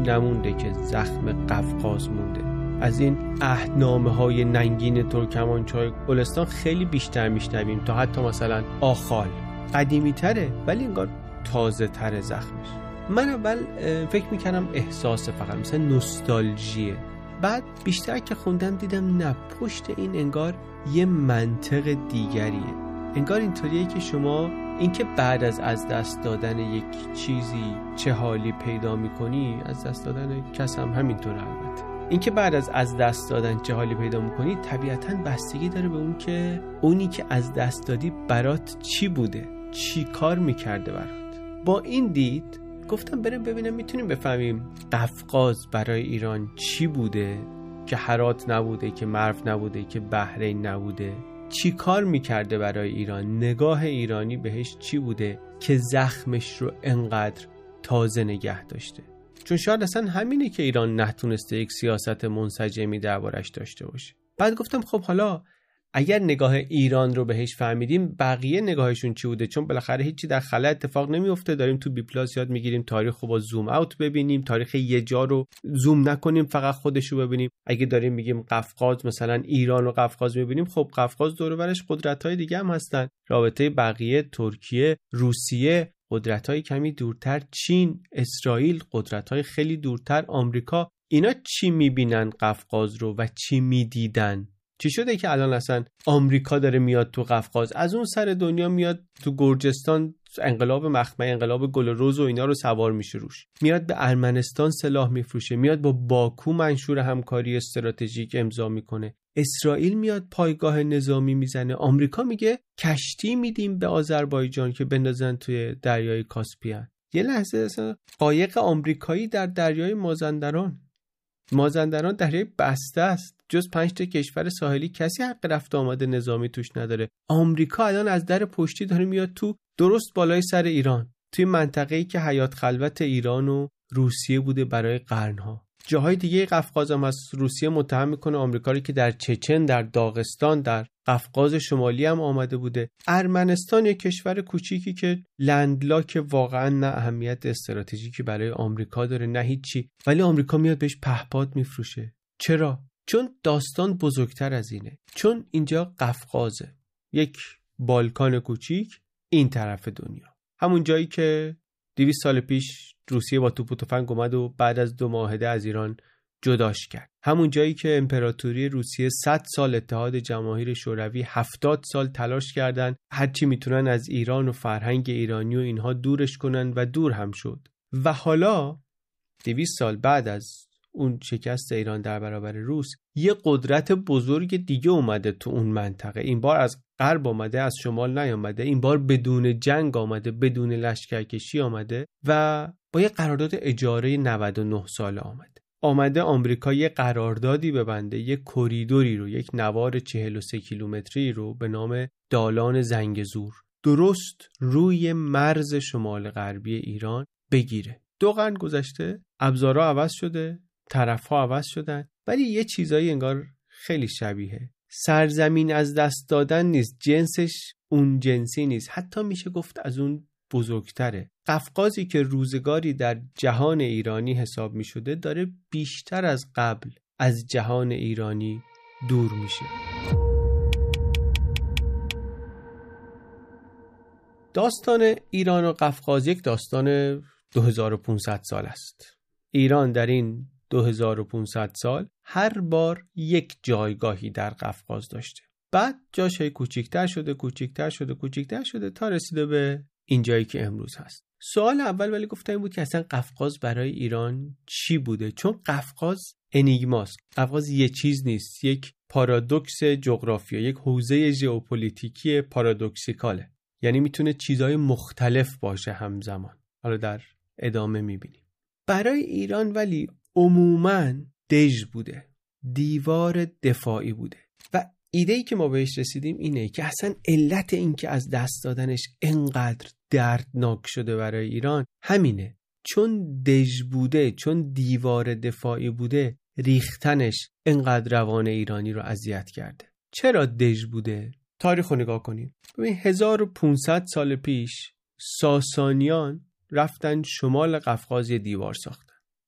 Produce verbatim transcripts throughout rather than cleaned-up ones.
نمونده که زخم قفقاز مونده. از این عهدنامه‌های ننگین ترکمانچای گلستان خیلی بیشتر میشنویم تا حتی مثلا آخال. قدیمی تره ولی انگار تازه تره زخمش. من اول فکر میکنم احساس فقط مثلا نوستالژیه، بعد بیشتر که خوندم دیدم نه، پشت این انگار یه منطق دیگریه. انگار اینطوریه که شما اینکه بعد از از دست دادن یک چیزی چه حالی پیدا میکنی، از دست دادن کس هم همینطوره البته، اینکه بعد از از دست دادن چه حالی پیدا میکنی طبیعتاً بستگی داره به اون که اونی که از دست دادی برات چی بوده، چی کار میکرده برات. با این دید گفتم بریم ببینم میتونیم بفهمیم قفقاز برای ایران چی بوده که هرات نبوده، که مرو نبوده، که بحرین نبوده. چی کار میکرده برای ایران، نگاه ایرانی بهش چی بوده که زخمش رو انقدر تازه نگه داشته. چون شاید اصلا همینه که ایران نتونسته یک سیاست منسجمی دربارش داشته باشه. بعد گفتم خب حالا اگر نگاه ایران رو بهش فهمیدیم بقیه نگاهشون چی بوده؟ چون بالاخره هیچی در خلا اتفاق نمیفته. داریم تو بی پلاس یاد میگیریم تاریخ رو با زوم اوت ببینیم، تاریخ یه جا رو زوم نکنیم فقط خودش رو ببینیم. اگه داریم میگیم قفقاز، مثلا ایران و قفقاز میبینیم، خب قفقاز دور و برش قدرت‌های دیگه هم هستن، رابطه بقیه، ترکیه، روسیه، قدرت‌های کمی دورتر، چین، اسرائیل، قدرت‌های خیلی دورتر، آمریکا. اینا چی میبینن قفقاز رو و چی میدیدن؟ چی شده که الان اصلا آمریکا داره میاد تو قفقاز، از اون سر دنیا میاد تو گرجستان، انقلاب مخمل، انقلاب گل و رز و اینا رو سوار میشه روش، میاد به ارمنستان سلاح میفروشه، میاد با باکو منشور همکاری استراتژیک امضا میکنه، اسرائیل میاد پایگاه نظامی میزنه، آمریکا میگه کشتی میدیم به آذربایجان که بندازن توی دریای کاسپیان. یه لحظه اصلا قایق آمریکایی در دریای مازندران، مازندران دریای بسته است، جز پنج تا کشور ساحلی کسی حق رفت آمده نظامی توش نداره. آمریکا الان از در پشتی داره میاد تو، درست بالای سر ایران، توی منطقه‌ای که حیات خلوت ایران و روسیه بوده برای قرنها. جاهای دیگه قفقاز هم از روسیه متهم میکنه آمریکا رو که در چچن، در داغستان، در قفقاز شمالی هم آمده بوده. ارمنستان یک کشور کوچیکی که لندلاک، واقعا نه اهمیت استراتژیکی برای آمریکا داره نه هیچی، ولی آمریکا میاد بهش پهپاد میفروشه. چرا؟ چون داستان بزرگتر از اینه. چون اینجا قفقازه، یک بالکان کوچیک این طرف دنیا، همون جایی که دویست سال پیش روسیه با توپ و تفنگ اومد و بعد از دو معاهده از ایران جداش کرد، همون جایی که امپراتوری روسیه صد سال، اتحاد جماهیر شوروی هفتاد سال تلاش کردن هرچی میتونن از ایران و فرهنگ ایرانی و اینها دورش کنن و دور هم شد. و حالا دویست سال بعد از اون شکست ایران در برابر روس، یه قدرت بزرگ دیگه اومده تو اون منطقه. این بار از غرب آمده، از شمال نیامده، این بار بدون جنگ آمده، بدون لشکرکشی آمده و با یه قرارداد اجاره نود و نه ساله آمده. آمده آمریکا یه قراردادی ببنده، یه کریدوری رو، یک نوار چهل و سه کیلومتری رو به نام دالان زنگزور درست روی مرز شمال غربی ایران بگیره. دو قرن گذشته، ابزارها عوض شده، طرف‌ها عوض شدن، ولی یه چیزایی انگار خیلی شبیه. سرزمین از دست دادن نیست، جنسش اون جنسی نیست، حتی میشه گفت از اون بزرگتره. قفقازی که روزگاری در جهان ایرانی حساب میشده داره بیشتر از قبل از جهان ایرانی دور میشه. داستان ایران و قفقاز یک داستان دو هزار و پانصد سال است. ایران در این دو هزار و پانصد سال هر بار یک جایگاهی در قفقاز داشته، بعد جاشای کوچیکتر شده کوچیکتر شده کوچیکتر شده تا رسیده به این جایی که امروز هست. سوال اول ولی گفتم این بود که اصلا قفقاز برای ایران چی بوده؟ چون قفقاز انیگماست. قفقاز یه چیز نیست، یک پارادوکس جغرافیا، یک حوزه ژئوپلیتیکی پارادوکسیکاله، یعنی میتونه چیزهای مختلف باشه همزمان. حالا در ادامه میبینیم. برای ایران ولی عموماً دژ بوده، دیوار دفاعی بوده و ایده‌ای که ما بهش رسیدیم اینه که اصلا علت این که از دست دادنش انقدر دردناک شده برای ایران همینه، چون دژ بوده، چون دیوار دفاعی بوده، ریختنش انقدر روان ایرانی رو اذیت کرده. چرا دژ بوده؟ تاریخ رو نگاه کنیم. ببین هزار و پانصد سال پیش ساسانیان رفتن شمال قفقاز یه دیوار ساختن.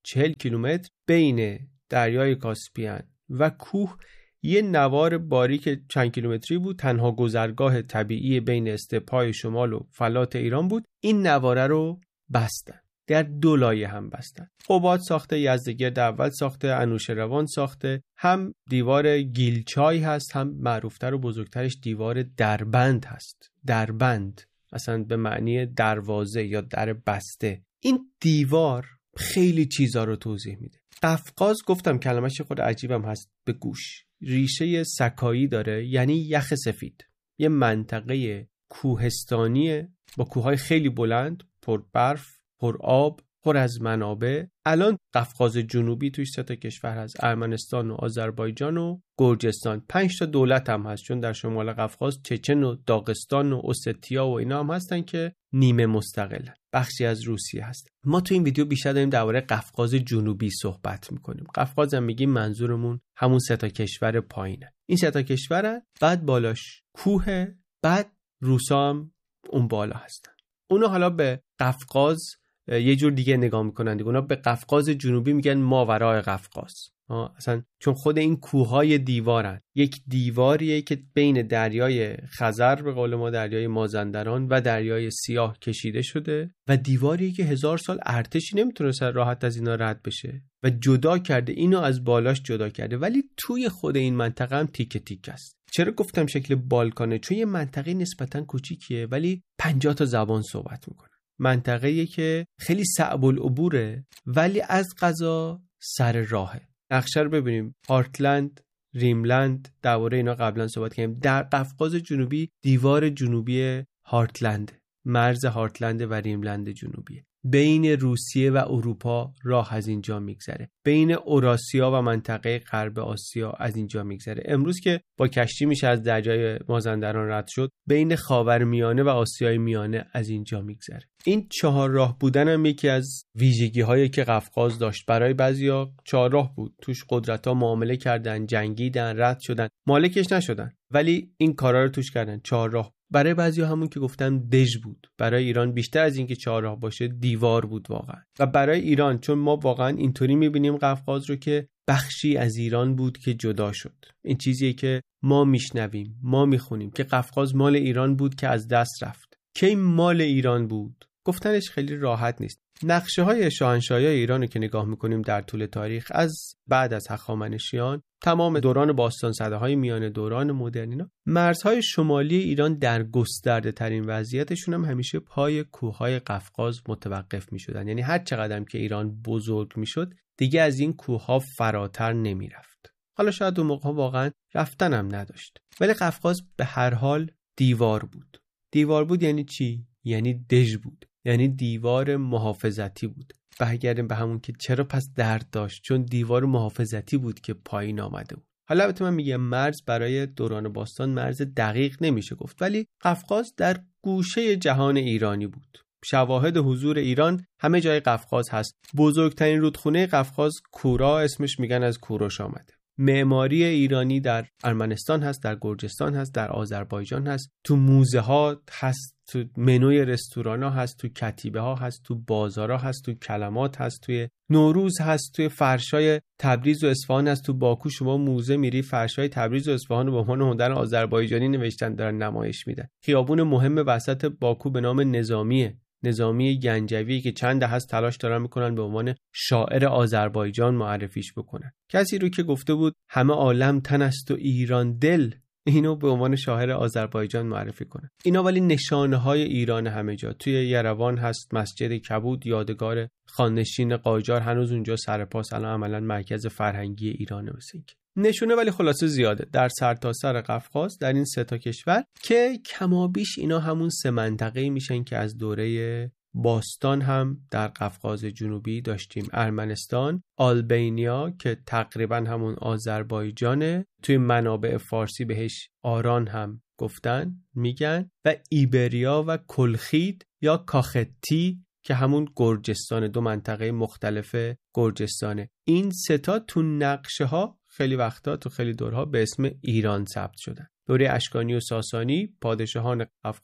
چهل کیلومتر بین دریای کاسپیان و کوه یه نوار باریک چند کیلومتری بود، تنها گذرگاه طبیعی بین استپ‌های شمال و فلات ایران بود. این نواره رو بستن، در دو لایه هم بستن. قباد ساخته، یزدگرد اول ساخته، انوشیروان ساخته. هم دیوار گیلچای هست، هم معروفتر و بزرگترش دیوار دربند هست. دربند اصلا به معنی دروازه یا در بسته. این دیوار خیلی چیزا رو توضیح میده. قفقاز گفتم کلمش خود عجیبم هست به گوش. ریشه سکایی داره، یعنی یخ سفید. یه منطقه کوهستانیه با کوههای خیلی بلند، پر برف، پر آب، پر از منابع. الان قفقاز جنوبی توش سه تا کشور هست، ارمنستان و آذربایجان و گرجستان. پنج تا دولت هم هست، چون در شمال قفقاز چچن و داغستان و اوستیا و اینا هم هستن که نیمه مستقلن، بخشی از روسیه هست. ما تو این ویدیو بیشتر داریم درباره قفقاز جنوبی صحبت میکنیم. قفقاز هم میگیم منظورمون همون سه تا کشور پایینه. این سه تا کشورن، بعد بالاش کوه، بعد روسا هم اون بالا هستن. اونا حالا به قفقاز یه جور دیگه نگاه میکنن دیگه. اونا به قفقاز جنوبی میگن ماورای قفقاز. اصلا چون خود این کوههای دیوارن، یک دیواریه که بین دریای خزر به قول ما دریای مازندران و دریای سیاه کشیده شده و دیواریه که هزار سال ارتشی نمیتونست راحت از اینا رد بشه و جدا کرده، اینو از بالاش جدا کرده. ولی توی خود این منطقه هم تیکه تیک است. چرا گفتم شکل بالکانه؟ چون یه منطقه نسبتا کوچیکیه ولی پنجاه تا زبان صحبت میکنه. منطقه‌ای که خیلی صعب العبوره ولی از قضا سر راهه. نقشه رو ببینیم، هارتلند، ریملند، درباره اینا قبلا صحبت کردیم. در قفقاز جنوبی دیوار جنوبی هارتلند، مرز هارتلند و ریملند جنوبیه. بین روسیه و اروپا راه از اینجا میگذره، بین اوراسیا و منطقه غرب آسیا از اینجا میگذره. امروز که با کشتی میشه از دریای مازندران رد شد، بین خاورمیانه و آسیای میانه از اینجا میگذره. این چهار راه بودن هم یکی از ویژگی هایی که قفقاز داشت. برای بعضیا چهار راه بود، توش قدرت ها معامله کردن، جنگیدن، رد شدن، مالکش نشدن، ولی این کارا رو توش کردن. چهار راه. برای بعضیا همون که گفتم دژ بود. برای ایران بیشتر از این که چهار راه باشه دیوار بود واقعا. و برای ایران چون ما واقعا اینطوری میبینیم قفقاز رو که بخشی از ایران بود که جدا شد. این چیزیه که ما میشنویم، ما میخونیم که قفقاز مال ایران بود که از دست رفت. کی مال ایران بود؟ گفتنش خیلی راحت نیست. نقشه های شاهنشاهی ایران رو که نگاه میکنیم در طول تاریخ، از بعد از هخامنشیان، تمام دوران باستان، سده‌های میانه، دوران مدرن، اینا مرزهای شمالی ایران در گسترده ترین وضعیتشون هم همیشه پای کوههای قفقاز متوقف میشدن. یعنی هر چقدر که ایران بزرگ میشد دیگه از این کوهها فراتر نمیرفت. حالا شاید اون موقع واقعا رفتن هم نداشت، ولی قفقاز به هر حال دیوار بود. دیوار بود یعنی چی؟ یعنی دژ بود، یعنی دیوار محافظتی بود. برگردیم به همون که چرا پس درد داشت، چون دیوار محافظتی بود که پایین آمده بود. حالا البته من میگم مرز برای دوران باستان مرز دقیق نمیشه گفت، ولی قفقاز در گوشه جهان ایرانی بود. شواهد حضور ایران همه جای قفقاز هست. بزرگترین رودخونه قفقاز کورا، اسمش میگن از کوروش آمده. معماری ایرانی در ارمنستان هست، در گرجستان هست، در آذربایجان هست، تو موزه ها هست، تو منوی رستوران ها هست، تو کتیبه ها هست، تو بازارها هست، تو کلمات هست، توی نوروز هست، توی فرشای تبریز و اصفهان هست. تو باکو شما موزه میری، فرشای تبریز و اصفهان رو به عنوان هنر آذربایجانی نوشتن دارن نمایش میدن. خیابون مهم وسط باکو به نام نظامیه، نظامی گنجوی که چند دهه است تلاش دارن میکنن به عنوان شاعر آذربایجان معرفیش بکنن. کسی رو که گفته بود همه عالم تن است و ایران دل، اینو به عنوان شاعر آذربایجان معرفی کنه. اینا ولی نشانه های ایران همه جا. توی یروان هست مسجد کبود، یادگار خانشین قاجار، هنوز اونجا سرپاس، الان عملا مرکز فرهنگی ایرانه. مثل نشونه ولی خلاصه زیاده در سرتاسر قفقاز، در این سه تا کشور که کمابیش اینا همون سه منطقه میشن که از دوره باستان هم در قفقاز جنوبی داشتیم. ارمنستان، آلبانیا که تقریبا همون آذربایجانه، توی منابع فارسی بهش آران هم گفتن میگن، و ایبریا و کلخید یا کاختی که همون گرجستان، دو منطقه مختلف گرجستانه. این سه تا تو نقشه ها خیلی وقتا تو خیلی دورها به اسم ایران ثبت شدن. دوره اشکانی و ساسانی، پادشاهان قفقاز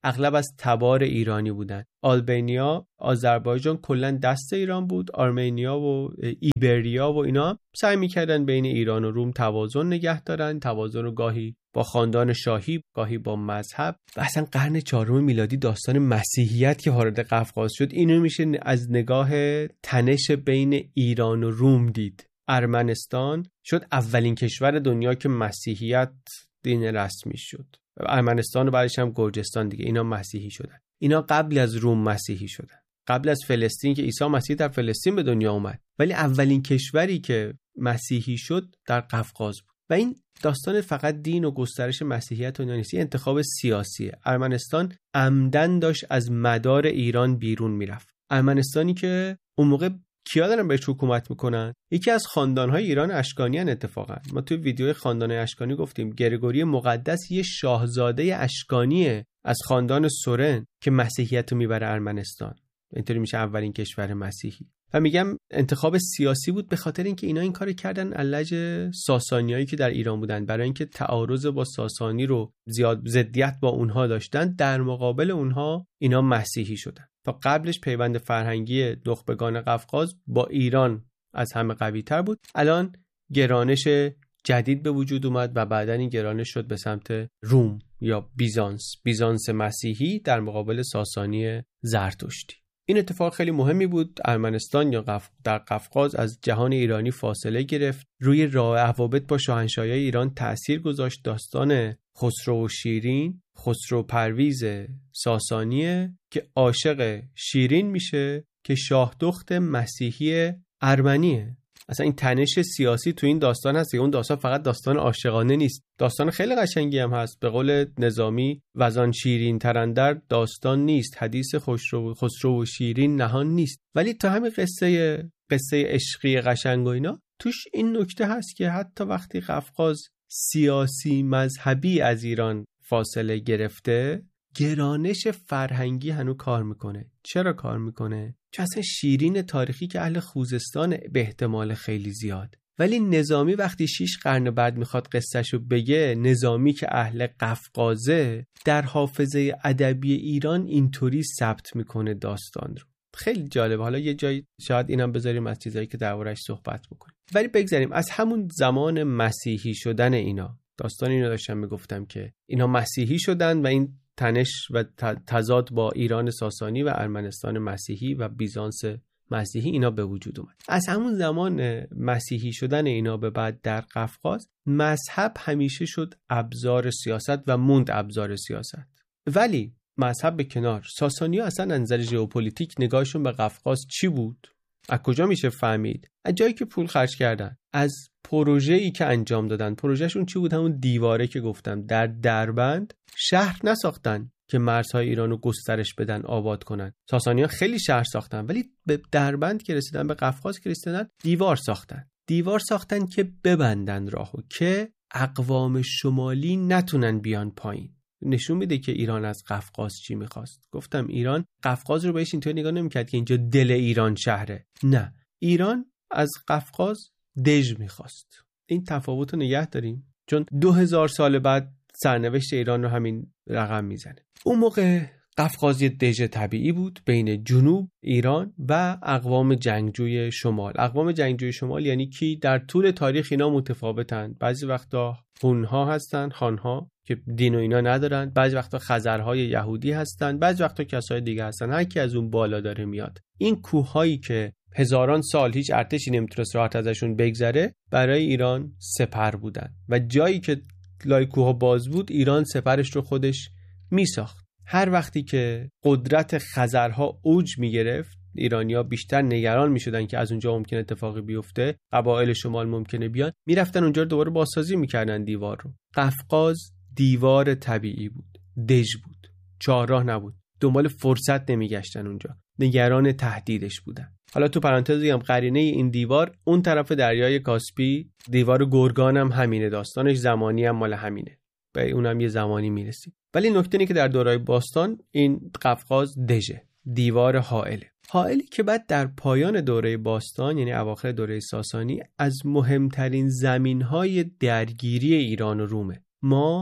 اغلب از تبار ایرانی بودن. آلبانیا، آذربایجان کلا دست ایران بود. آرمنیا و ایبریا و اینا سعی می‌کردن بین ایران و روم توازن نگه دارن، توازن رو گاهی با خاندان شاهی، گاهی با مذهب. و اصلا قرن چهارم میلادی داستان مسیحیت که وارد قفقاز شد، اینو میشه از نگاه تنش بین ایران و روم دید. ارمنستان شد اولین کشور دنیا که مسیحیت دین رسمی شد. ارمنستان و بعدش هم گرجستان دیگه، اینا مسیحی شدن. اینا قبل از روم مسیحی شدن، قبل از فلسطین که عیسی مسیح در فلسطین به دنیا اومد. ولی اولین کشوری که مسیحی شد در قفقاز بود. و این داستان فقط دین و گسترش مسیحیت و نیست، انتخاب سیاسیه. ارمنستان عمدن داشت از مدار ایران بیرون میرفت. ارمنستانی که اون موقع کیا دارن بهش حکومت میکنن؟ یکی از خاندانهای ایران اشکانیان. اتفاقا ما توی ویدیو خاندانهای اشکانی گفتیم گرگوری مقدس یه شاهزاده اشکانیه از خاندان سورن که مسیحیت رو میبره ارمنستان. اینطوری میشه اولین کشور مسیحی. و میگم انتخاب سیاسی بود به خاطر اینکه اینا این کارو کردن علج ساسانیایی که در ایران بودن، برای اینکه تعارض با ساسانی رو زیاد ضدیت با اونها داشتن، در مقابل اونها اینا مسیحی شدن. تا قبلش پیوند فرهنگی نخبگان قفقاز با ایران از همه قوی تر بود. الان گرانش جدید به وجود اومد و بعدن این گرانش شد به سمت روم یا بیزانس، بیزانس مسیحی در مقابل ساسانی زرتشتی. این اتفاق خیلی مهمی بود. ارمنستان یا قف... در قفقاز از جهان ایرانی فاصله گرفت، روی روابط با شاهنشاهی ایران تأثیر گذاشت. داستان خسرو و شیرین، خسرو پرویز ساسانیه که عاشق شیرین میشه که شاه دخت مسیحی ارمنیه. اصلا این تنش سیاسی تو این داستان هست. اون داستان فقط داستان عاشقانه نیست، داستان خیلی قشنگی هم هست. به قول نظامی وزان شیرین ترندر داستان نیست، حدیث خسرو خسرو و شیرین نهان نیست. ولی تا همین قصه قصه عشقی قشنگ و اینا توش این نکته هست که حتی وقتی قفقاز سیاسی مذهبی از ایران فاصله گرفته، گرانش فرهنگی هنوز کار میکنه. چرا کار میکنه؟ چون اصلا شیرین تاریخی که اهل خوزستان به احتمال خیلی زیاد، ولی نظامی وقتی شیش قرن بعد میخواد قصهشو بگه، نظامی که اهل قفقازه در حافظه ادبی ایران اینطوری ثبت میکنه داستان رو. خیلی جالبه. حالا یه جایی شاید اینم بذاریم از چیزایی که دربارش صحبت بکنیم. ولی بگذاریم از همون زمان مسیحی شدن اینا. داستان اینو داشتم میگفتم که اینا مسیحی شدن و این تنش و تضاد با ایران ساسانی و ارمنستان مسیحی و بیزانس مسیحی اینا به وجود اومد. از همون زمان مسیحی شدن اینا به بعد در قفقاز مذهب همیشه شد ابزار سیاست و موند ابزار سیاست. ولی مذهب به کنار، ساسانی‌ها اصلا از نظر ژئوپلیتیک نگاهشون به قفقاز چی بود؟ از کجا میشه فهمید؟ از جایی که پول خرج کردن، از پروژه‌ای که انجام دادن. پروژهشون چی بود؟ همون دیواره که گفتم. در دربند شهر نساختن که مرزهای ایرانو گسترش بدن، آباد کنن. ساسانی‌ها خیلی شهر ساختن، ولی به دربند که رسیدن، به قفقاز که رسیدن، دیوار ساختن. دیوار ساختن که ببندن راهو، که اقوام شمالی نتونن بیان پایین. نشون میده که ایران از قفقاز چی میخواست. گفتم ایران قفقاز رو بهش اینطور نگاه نمیکرد که اینجا دل ایران شهره. نه، ایران از قفقاز دژ میخواست. این تفاوت رو نگه داریم، چون دو هزار سال بعد سرنوشت ایران رو همین رقم میزنه. اون موقع قفقاز یه دژ طبیعی بود بین جنوب ایران و اقوام جنگجوی شمال. اقوام جنگجوی شمال یعنی کی؟ در طول تاریخ اینا متفاوتن. بعضی وقتا هونها هستن، خانها که دین و اینا ندارن، بعضی وقتا خزرهای یهودی هستن، بعضی وقتا کسای دیگه هستن. هر کی از اون بالا داره میاد. این کوههایی که هزاران سال هیچ ارتشی نمیتونست راحت ازشون بگذره، برای ایران سپر بودن و جایی که لای کوه باز بود، ایران سپرش رو خودش میساخت. هر وقتی که قدرت خزرها اوج میگرفت، ایرانی‌ها بیشتر نگران میشدن که از اونجا ممکنه اتفاقی بیفته، قبایل شمال ممکنه بیان، میرفتن اونجا دوباره بازسازی میکردن دیوار رو. قفقاز دیوار طبیعی بود، دژ بود، چهارراه نبود. دنبال فرصت نمیگشتن اونجا، نگران تهدیدش بودن. حالا تو پرانتز بگم قرینه این دیوار اون طرف دریای کاسپی، دیوار گرگان هم همینه، داستانش زمانی هم مال همینه، به اونم یه زمانی میرسیم. ولی نکته اینه که در دورای باستان این قفقاز دژه، دیوار حائله. حائلی که بعد در پایان دوره باستان، یعنی اواخر دوره ساسانی، از مهمترین زمینهای درگیری ایران و رومه. ما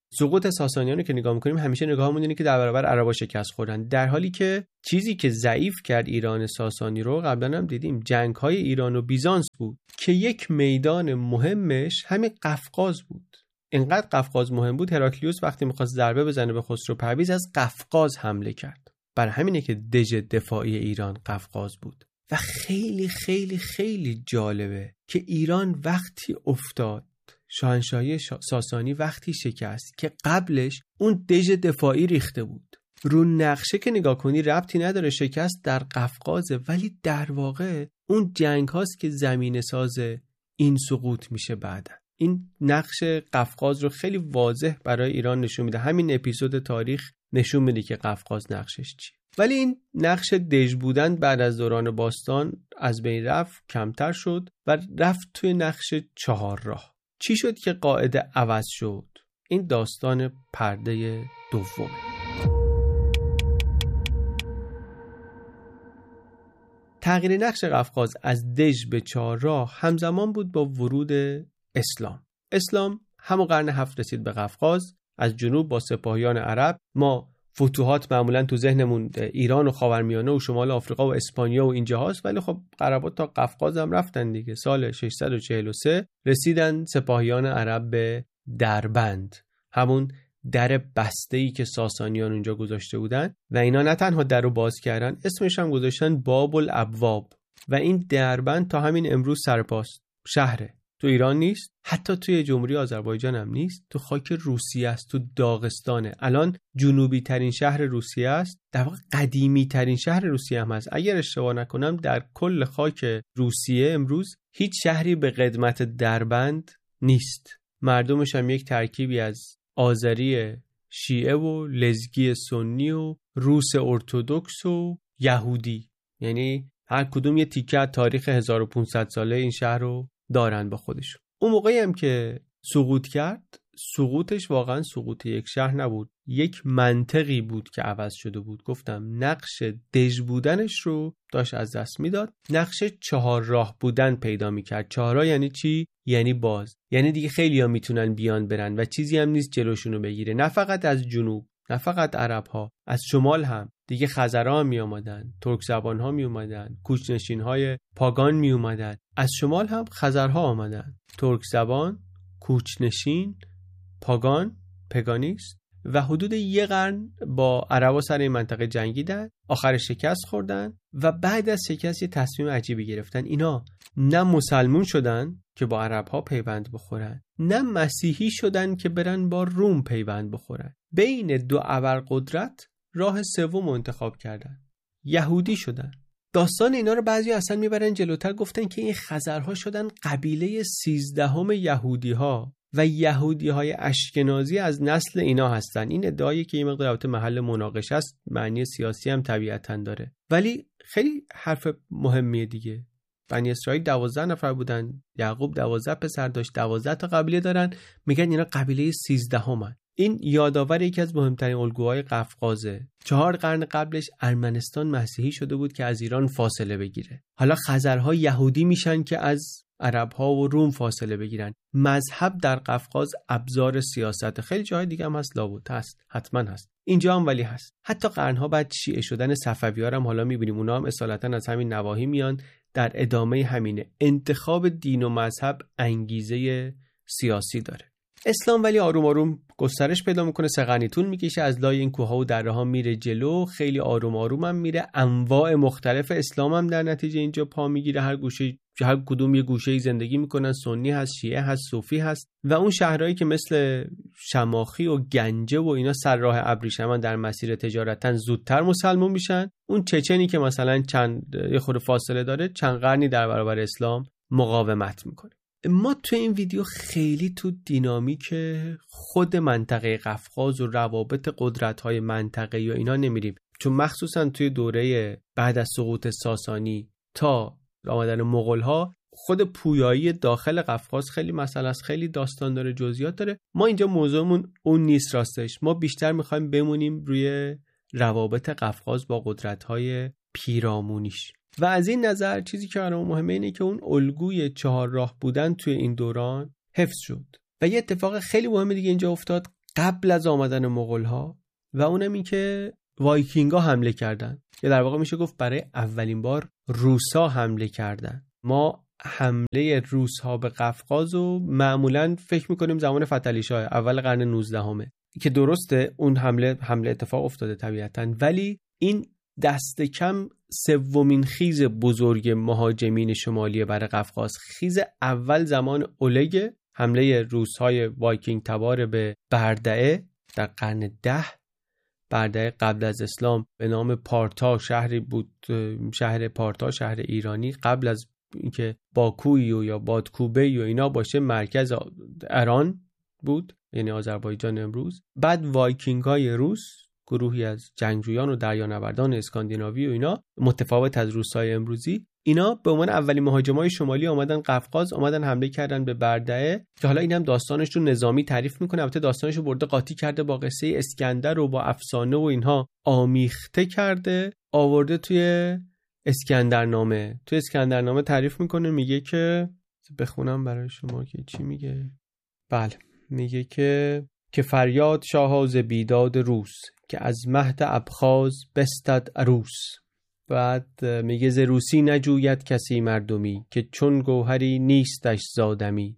سقوط ساسانیان رو که نگاه می‌کنیم همیشه نگاهمون اینه که در برابر عربا شکست خوردن، در حالی که چیزی که ضعیف کرد ایران ساسانی رو قبلا هم دیدیم جنگ‌های ایران و بیزانس بود که یک میدان مهمش همین قفقاز بود. اینقدر قفقاز مهم بود هراکلیوس وقتی می‌خواست ضربه بزنه به خسرو پرویز از قفقاز حمله کرد. برای همینه که دژ دفاعی ایران قفقاز بود. و خیلی خیلی خیلی جالبه که ایران وقتی افتاد، شاهنشاهی ساسانی وقتی شکست که قبلش اون دژ دفاعی ریخته بود. رو نقشه که نگاه کنی ربطی نداره، شکست در قفقازه، ولی در واقع اون جنگ هاست که زمینه ساز این سقوط میشه بعدا. این نقش قفقاز رو خیلی واضح برای ایران نشون میده. همین اپیزود تاریخ نشون میده که قفقاز نقشش چی. ولی این نقش دژ بودن بعد از دوران باستان از بین رفت، کمتر شد و رفت توی نقش چهار راه. چی شد که قاعده عوض شد؟ این داستان پرده دومه. تغییر نقش قفقاز از دژ به چهار راه همزمان بود با ورود اسلام. اسلام همون قرن هفت رسید به قفقاز. از جنوب با سپاهیان عرب ما فتوحات معمولا تو ذهنمون ایران و خاورمیانه و شمال آفریقا و اسپانیا و اینجا هاست، ولی خب عربا تا قفقاز هم رفتن دیگه. سال ششصد و چهل و سه رسیدن سپاهیان عرب به دربند، همون در بسته‌ای که ساسانیان اونجا گذاشته بودن و اینا نه تنها در رو باز کردن، اسمش هم گذاشتن باب الابواب و این دربند تا همین امروز سرپاست. شهره، تو ایران نیست، حتی توی جمهوری آذربایجان هم نیست، تو خاک روسیه است، تو داغستانه. الان جنوبی ترین شهر روسیه است، در واقع قدیمی ترین شهر روسیه هم هست. اگر اشتباه نکنم در کل خاک روسیه امروز هیچ شهری به قدمت دربند نیست. مردمش هم یک ترکیبی از آذری شیعه و لزگی سنی و روس ارتدوکس و یهودی، یعنی هر کدوم یه تیکه تاریخ هزار و پانصد ساله این شهر رو دارن با خودشون. اون موقعی هم که سقوط کرد، سقوطش واقعا سقوط یک شهر نبود، یک منطقی بود که عوض شده بود. گفتم نقش دژ بودنش رو داشت از دست میداد، نقش چهار راه بودن پیدا میکرد. چهار راه یعنی چی؟ یعنی باز، یعنی دیگه خیلی ها میتونن بیان برن و چیزی هم نیست جلوشونو بگیره. نه فقط از جنوب، نه فقط عرب ها، از شمال هم دیگه خزرها می اومدن، ترک زبان ها می اومدن، کوچنشین های پاگان می اومدن. از شمال هم خزرها آمدن، ترک زبان، کوچنشین، پاگان، پگانیست و حدود یه قرن با عربا سر این منطقه جنگیدن، آخر شکست خوردن و بعد از شکست یه تصمیم عجیبی گرفتن. اینا نه مسلمون شدن که با عربها پیوند بخورن، نه مسیحی شدن که برن با روم پیوند بخورن. بین دو ابرقدرت راه سوم انتخاب کردن، یهودی شدن. داستان اینا رو بعضی اصلا میبرن جلوتر، گفتن که این خزرها شدن قبیله سیزدهم یهودی ها و یهودی های اشکنازی از نسل اینا هستن. این ادعایی که این مقدار البته محل مناقشه است، معنی سیاسی هم طبیعتاً داره، ولی خیلی حرف مهمیه دیگه. بنی اسرائیل دوازده نفر بودن، یعقوب دوازده پسر داشت، دوازده تا قبیله دارن، میگن اینا قبیله سیزدهمن. این یادآور یکی از مهمترین الگوهای قفقازه. چهار قرن قبلش ارمنستان مسیحی شده بود که از ایران فاصله بگیره. حالا خزرها یهودی میشن که از عربها و روم فاصله بگیرن. مذهب در قفقاز ابزار سیاست. خیلی جای دیگه هم هست، لابد هست، حتما هست، اینجا هم ولی هست. حتی قرنها بعد شیعه شدن صفوی‌ها هم حالا میبینیم، اونا هم اصالتا از همین نواحی میان. در ادامه همینه، انتخاب دین و مذهب انگیزه سیاسی داره. اسلام ولی آروم آروم گسترش پیدا میکنه، سه قرنی طول میکشه، از لای این کوهها و دره‌ها میره جلو، خیلی آروم آروم هم میره. انواع مختلف اسلام هم در نتیجه اینجا پا میگیره، هر گوشه هر کدوم یه گوشه‌ای زندگی میکنن، سنی هست، شیعه هست، صوفی هست. و اون شهرهایی که مثل شماخی و گنجه و اینا سر راه ابریشمن در مسیر تجارتن زودتر مسلمان میشن. اون چچنی که مثلا چند یه خورده فاصله داره، چند قرنی در برابر اسلام مقاومت میکنه. ما تو این ویدیو خیلی تو دینامیک خود منطقه قفقاز و روابط قدرت‌های منطقه‌ای و اینا نمیریم، چون مخصوصا توی دوره بعد از سقوط ساسانی تا آمدن مغول‌ها خود پویایی داخل قفقاز خیلی مسئله است، خیلی داستان داره، جزئیات داره. ما اینجا موضوعمون اون نیست راستش. ما بیشتر می‌خوایم بمونیم روی روابط قفقاز با قدرت‌های پیرامونیش. و از این نظر چیزی که برام مهمه اینه که اون الگوی چهار راه بودن توی این دوران حفظ شد. و یه اتفاق خیلی مهم دیگه اینجا افتاد. قبل از آمدن مغول‌ها و اونم این که وایکینگ‌ها حمله کردن، یا در واقع میشه گفت برای اولین بار روسا حمله کردن. ما حمله روس‌ها به قفقاز و معمولاً فکر می‌کنیم زمان فتحعلی‌شاه اول قرن نوزدهمه که درسته اون حمله حمله اتفاق افتاده طبیعتاً، ولی این دست کم سومین خیز بزرگ مهاجمین شمالی برای قفقاز. خیز اول زمان اولگ، حمله روس‌های وایکینگ تبار به بردعه در قرن ده. بردعه قبل از اسلام به نام پارتا شهری بود، شهر پارتا، شهر ایرانی، قبل از اینکه باکوی و یا بادکوبه و اینا باشه مرکز ایران بود، یعنی آذربایجان امروز. بعد وایکینگ‌های روس، گروهی از جنگجویان و دریانوردان اسکاندیناوی و اینا متفاوت از روس‌های امروزی، اینا به عنوان اولین مهاجمای شمالی آمدن قفقاز، آمدن حمله کردن به بردعه که حالا اینم داستانش رو نظامی تعریف میکنه. البته داستانش رو برده قاطی کرده با قصه اسکندر و با افسانه و اینها آمیخته کرده، آورده توی اسکندرنامه. توی اسکندرنامه تعریف میکنه، میگه که بخونم برای شما که چی میگه. بله، میگه که که فریاد شاها ز بیداد روس، که از مهد ابخاز بستد عروس. بعد میگه ز روسی نجوید کسی مردمی، که چون گوهری نیستش زادمی.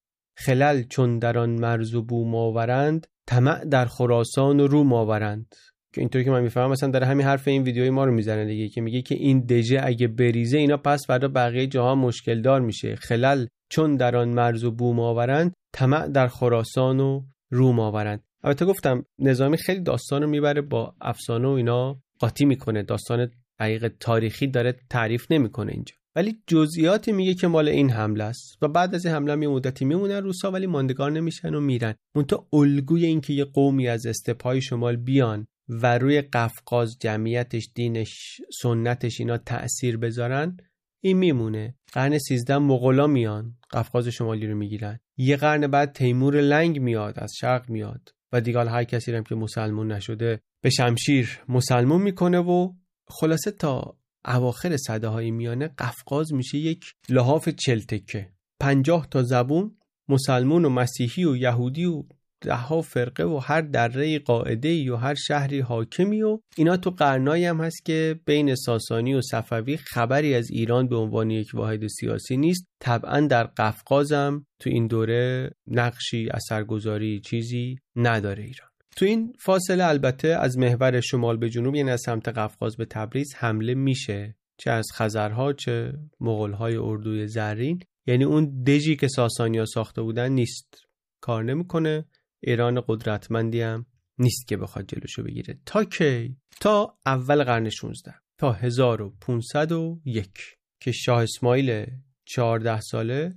خلل چون در آن مرز و بوم آورند، طمع در خراسان و روم آورند. که اینطوری که من میفهمم مثلا در همین حرف این ویدیوی ما رو میزنه دیگه، که میگه که این دژه اگه بریزه اینا پس فردا بقیه جاها مشکل دار میشه. خلل چون در آن مرز و بوم آورند، طمع در خراسان و روم آورند. البته گفتم نظامی خیلی داستان رو میبره با افسانه و اینا قاطی میکنه، داستان دقیق تاریخی داره تعریف نمیکنه اینجا، ولی جزئیاتی میگه که مال این حمله است. و بعد از این حمله یه مدتی میمونن روسا، ولی ماندگار نمیشن و میرن. منتها الگوی این که یه قومی از استپهای شمال بیان و روی قفقاز جمعیتش، دینش، سنتش اینا تأثیر بذارن، این میمونه. قرن سیزده مغولا میان قفقاز شمالی رو میگیرن. یه قرن بعد تیمور لنگ میاد، از شرق میاد و دیگه هر کسی هم که مسلمون نشده به شمشیر مسلمون میکنه و خلاصه تا اواخر سده های میانه قفقاز میشه یک لحاف چلتکه. پنجاه تا زبون، مسلمون و مسیحی و یهودی و ده ها فرقه و هر دره قاعده‌ای و هر شهری حاکمی و اینا. تو قرنایی هم هست که بین ساسانی و صفوی خبری از ایران به عنوان یک واحد سیاسی نیست. طبعا در قفقاز هم تو این دوره نقشی، اثرگذاری، چیزی نداره ایران. تو این فاصله البته از محور شمال به جنوب، یعنی از سمت قفقاز به تبریز حمله میشه، چه از خزرها چه مغول‌های اردوی زرین. یعنی اون دژی که ساسانی‌ها ساخته بودن نیست، کار نمیکنه. ایران قدرتمندی هم نیست که بخواد جلوشو بگیره. تا کی؟ تا اول قرن شانزده، تا هزار و پانصد و یک که شاه اسماعیل چهارده ساله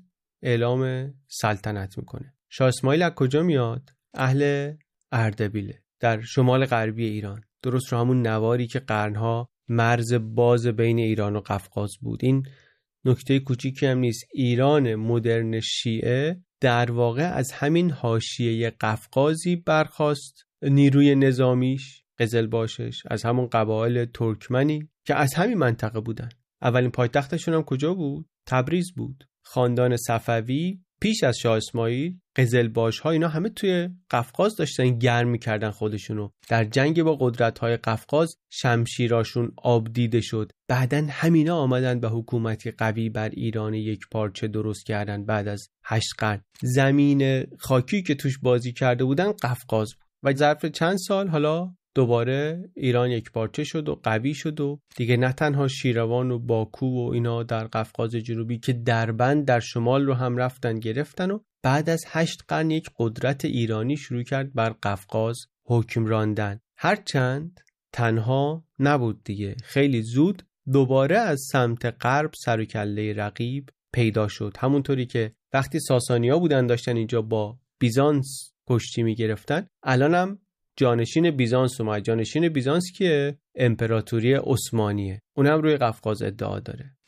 اعلام سلطنت میکنه. شاه اسماعیل از کجا میاد؟ اهل اردبیله، در شمال غربی ایران، درست رو همون نواری که قرنها مرز باز بین ایران و قفقاز بود. این نکته کوچیکی هم نیست. ایران مدرن شیعه در واقع از همین حاشیه قفقازی برخاست، نیروی نظامیش، قزلباشش، از همون قبایل ترکمنی که از همین منطقه بودن. اولین پایتختشون هم کجا بود؟ تبریز بود. خاندان صفوی پیش از شاه اسماعیل، قزلباش ها، اینا همه توی قفقاز داشتن گرم می‌کردن خودشونو. در جنگ با قدرت‌های قفقاز شمشیراشون آب دیده شد. بعدن همینا آمدن به حکومتی قوی بر ایران یک پارچه درست کردن. بعد از هشت قرن زمین خاکی که توش بازی کرده بودن قفقاز بود و ظرف چند سال حالا دوباره ایران یک پارچه شد و قوی شد و دیگه نه تنها شیروان و باکو و اینا در قفقاز جنوبی که دربند در شمال رو هم رفتن گرفتن و بعد از هشت قرن یک قدرت ایرانی شروع کرد بر قفقاز حکم راندن. هرچند تنها نبود دیگه، خیلی زود دوباره از سمت غرب سر و کله رقیب پیدا شد. همونطوری که وقتی ساسانی‌ها بودن داشتن اینجا با بیزانس کشتی می‌گرفتن، الانم جانشین بیزانس اومد. جانشین بیزانس که امپراتوری عثمانیه، اونم روی قفقاز ادعا داره.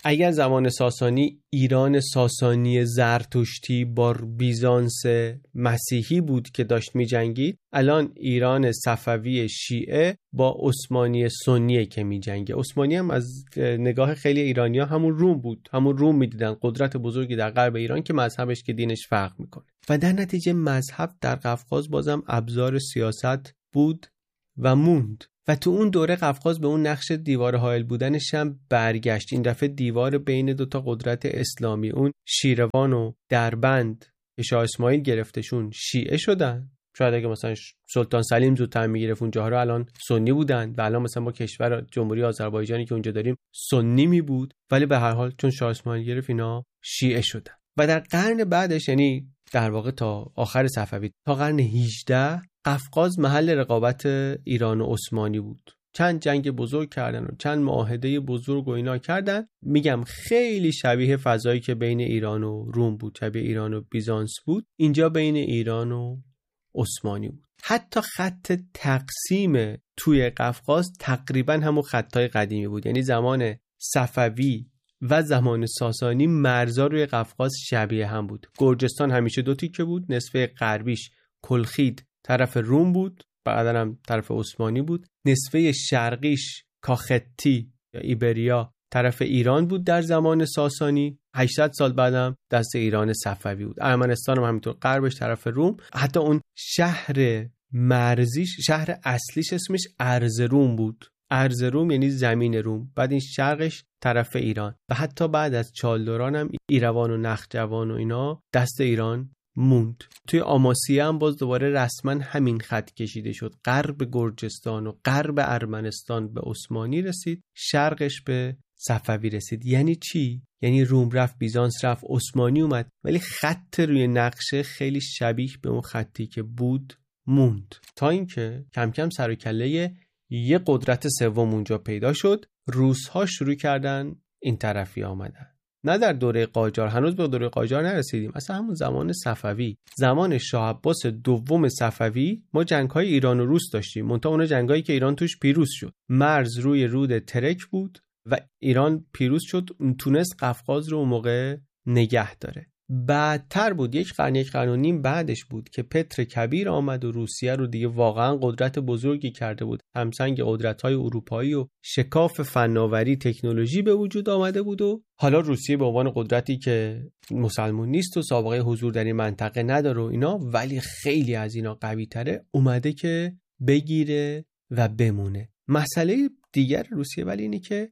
اگر زمان ساسانی ایران ساسانی زرتشتی با بیزانس مسیحی بود که داشت می جنگید، الان ایران صفوی شیعه با عثمانی سنیه که می جنگه. عثمانی هم از نگاه خیلی ایرانی‌ها همون روم بود، همون روم می دیدن، قدرت بزرگی در غرب ایران که مذهبش که دینش فرق میکنه. و در نتیجه مذهب در قفقاز بازم ابزار سیاست بود و موند. و تو اون دوره قفقاز به اون نقش دیوار حائل بودنش هم برگشت. این دفعه دیوار بین دوتا قدرت اسلامی، اون شیروان و دربند که شاه اسماعیل گرفتشون، شیعه شدن. شاید اگه مثلا سلطان سلیم زودتر میگرفت اونجاها رو الان سنی بودن و الان مثلا ما کشور جمهوری آذربایجانی که اونجا داریم سنی می بود، ولی به هر حال چون شاه اسماعیل گرفت اینا شیعه شدن. و در قرن بعدش، یعنی در واقع تا آخر صفوی، تا قرن هجدهم، قفقاز محل رقابت ایران و عثمانی بود. چند جنگ بزرگ کردن و چند معاهده بزرگ و اینا کردن. میگم خیلی شبیه فضایی که بین ایران و روم بود، شبیه ایران و بیزانس بود، اینجا بین ایران و عثمانی بود. حتی خط تقسیم توی قفقاز تقریبا همون خطای قدیمی بود، یعنی زمان صفوی و زمان ساسانی مرزا روی قفقاز شبیه هم بود. گرجستان همیشه دو تیکه بود، نصف غربیش کلخید طرف روم بود، بعدن هم طرف عثمانی بود. نصفه شرقیش کاختی یا ایبریا طرف ایران بود در زمان ساسانی. هشتصد سال بعدم دست ایران صفوی بود. ارمنستان هم همینطور غربش طرف روم. حتی اون شهر مرزیش، شهر اصلیش اسمش ارزروم بود. ارزروم یعنی زمین روم. بعد این شرقش طرف ایران. و حتی بعد از چالدوران هم ایروان و نخجوان و اینا دست ایران موند. توی آماسیه هم باز دوباره رسما همین خط کشیده شد. غرب گرجستان و غرب ارمنستان به عثمانی رسید، شرقش به صفوی رسید. یعنی چی؟ یعنی روم رفت، بیزانس رفت، عثمانی اومد، ولی خط روی نقشه خیلی شبیه به اون خطی که بود موند. تا اینکه کم کم سر و کله یه قدرت سوم اونجا پیدا شد. روس‌ها شروع کردن این طرفی آمدن. نه در دوره قاجار، هنوز به دوره قاجار نرسیدیم، اصلا همون زمان صفوی، زمان شاه عباس دوم صفوی، ما جنگ‌های ایران و روس داشتیم. منتها اون جنگایی که ایران توش پیروز شد. مرز روی رود ترک بود و ایران پیروز شد، تونست قفقاز رو اون موقع نگه داره. بعدتر بود، یک قرن یک قرن و نیم بعدش بود که پتر کبیر آمد و روسیه رو دیگه واقعا قدرت بزرگی کرده بود. همسنگ قدرت‌های اروپایی و شکاف فناوری تکنولوژی به وجود آمده بود و حالا روسیه به عنوان قدرتی که مسلمان نیست و سابقه حضور در این منطقه نداره و اینا، ولی خیلی از اینا قوی تره، اومده که بگیره و بمونه. مسئله دیگر روسیه ولی اینه که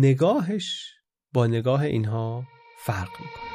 نگاهش با نگاه اینها فرق میکنه.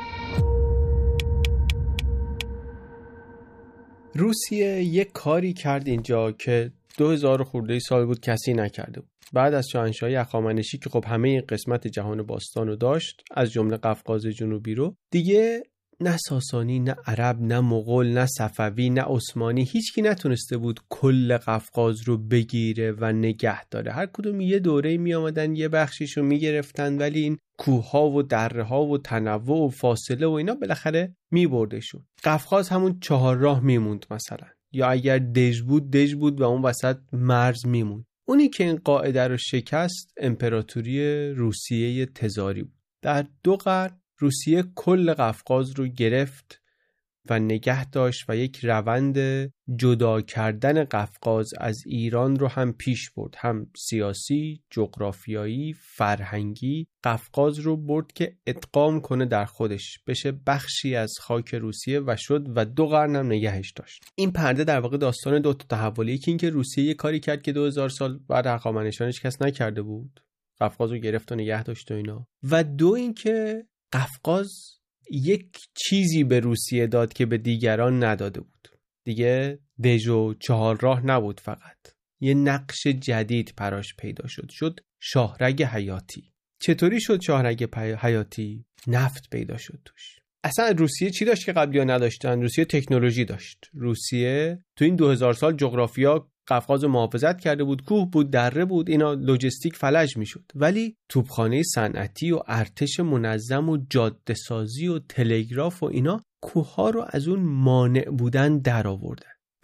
روسیه یک کاری کرد اینجا که دو هزار خورده سال بود کسی نکرده بود. بعد از شاهنشاهی هخامنشی که خب همه این قسمت جهان باستان رو داشت، از جمله قفقاز جنوبی رو، دیگه نه ساسانی، نه عرب، نه مغول، نه صفوی، نه عثمانی، هیچکی نتونسته بود کل قفقاز رو بگیره و نگه داره. هر کدوم یه دوره می آمدن یه بخشیش رو می گرفتن، ولی این کوه‌ها و دره‌ها و تنوع و فاصله و اینا بالاخره می بردشون. قفقاز همون چهار راه میموند مثلا، یا اگر دژ بود دژ بود و اون وسط مرز میموند. اونی که این قاعده رو شکست امپراتوری روسیه تزاری بود. در دو قرن روسیه کل قفقاز رو گرفت و نگه داشت و یک روند جدا کردن قفقاز از ایران رو هم پیش برد، هم سیاسی، جغرافیایی، فرهنگی. قفقاز رو برد که ادغام کنه در خودش، بشه بخشی از خاک روسیه و شد و دو قرن هم نگهش داشت. این پرده در واقع داستان دو تا تحولی که این که روسیه یک کاری کرد که دو هزار سال بعد هخامنشیانش کس نکرده بود، قفقاز رو گرفت و نگه داشت و اینا. و دو این که قفقاز یک چیزی به روسیه داد که به دیگران نداده بود. دیگه دژ و چهار راه نبود، فقط یه نقش جدید پراش پیدا شد، شد شاهرگ حیاتی. چطوری شد شاهرگ حیاتی؟ نفت پیدا شد توش. اصلا روسیه چی داشت که قبلی ها نداشتن؟ روسیه تکنولوژی داشت. روسیه تو این دو هزار سال جغرافیا قفقاز رو محافظت کرده بود، کوه بود، دره بود، اینا لوجستیک فلج میشد. ولی توپخانه صنعتی و ارتش منظم و جاده سازی و تلگراف و اینا کوه ها رو از اون مانع بودن در آوردن.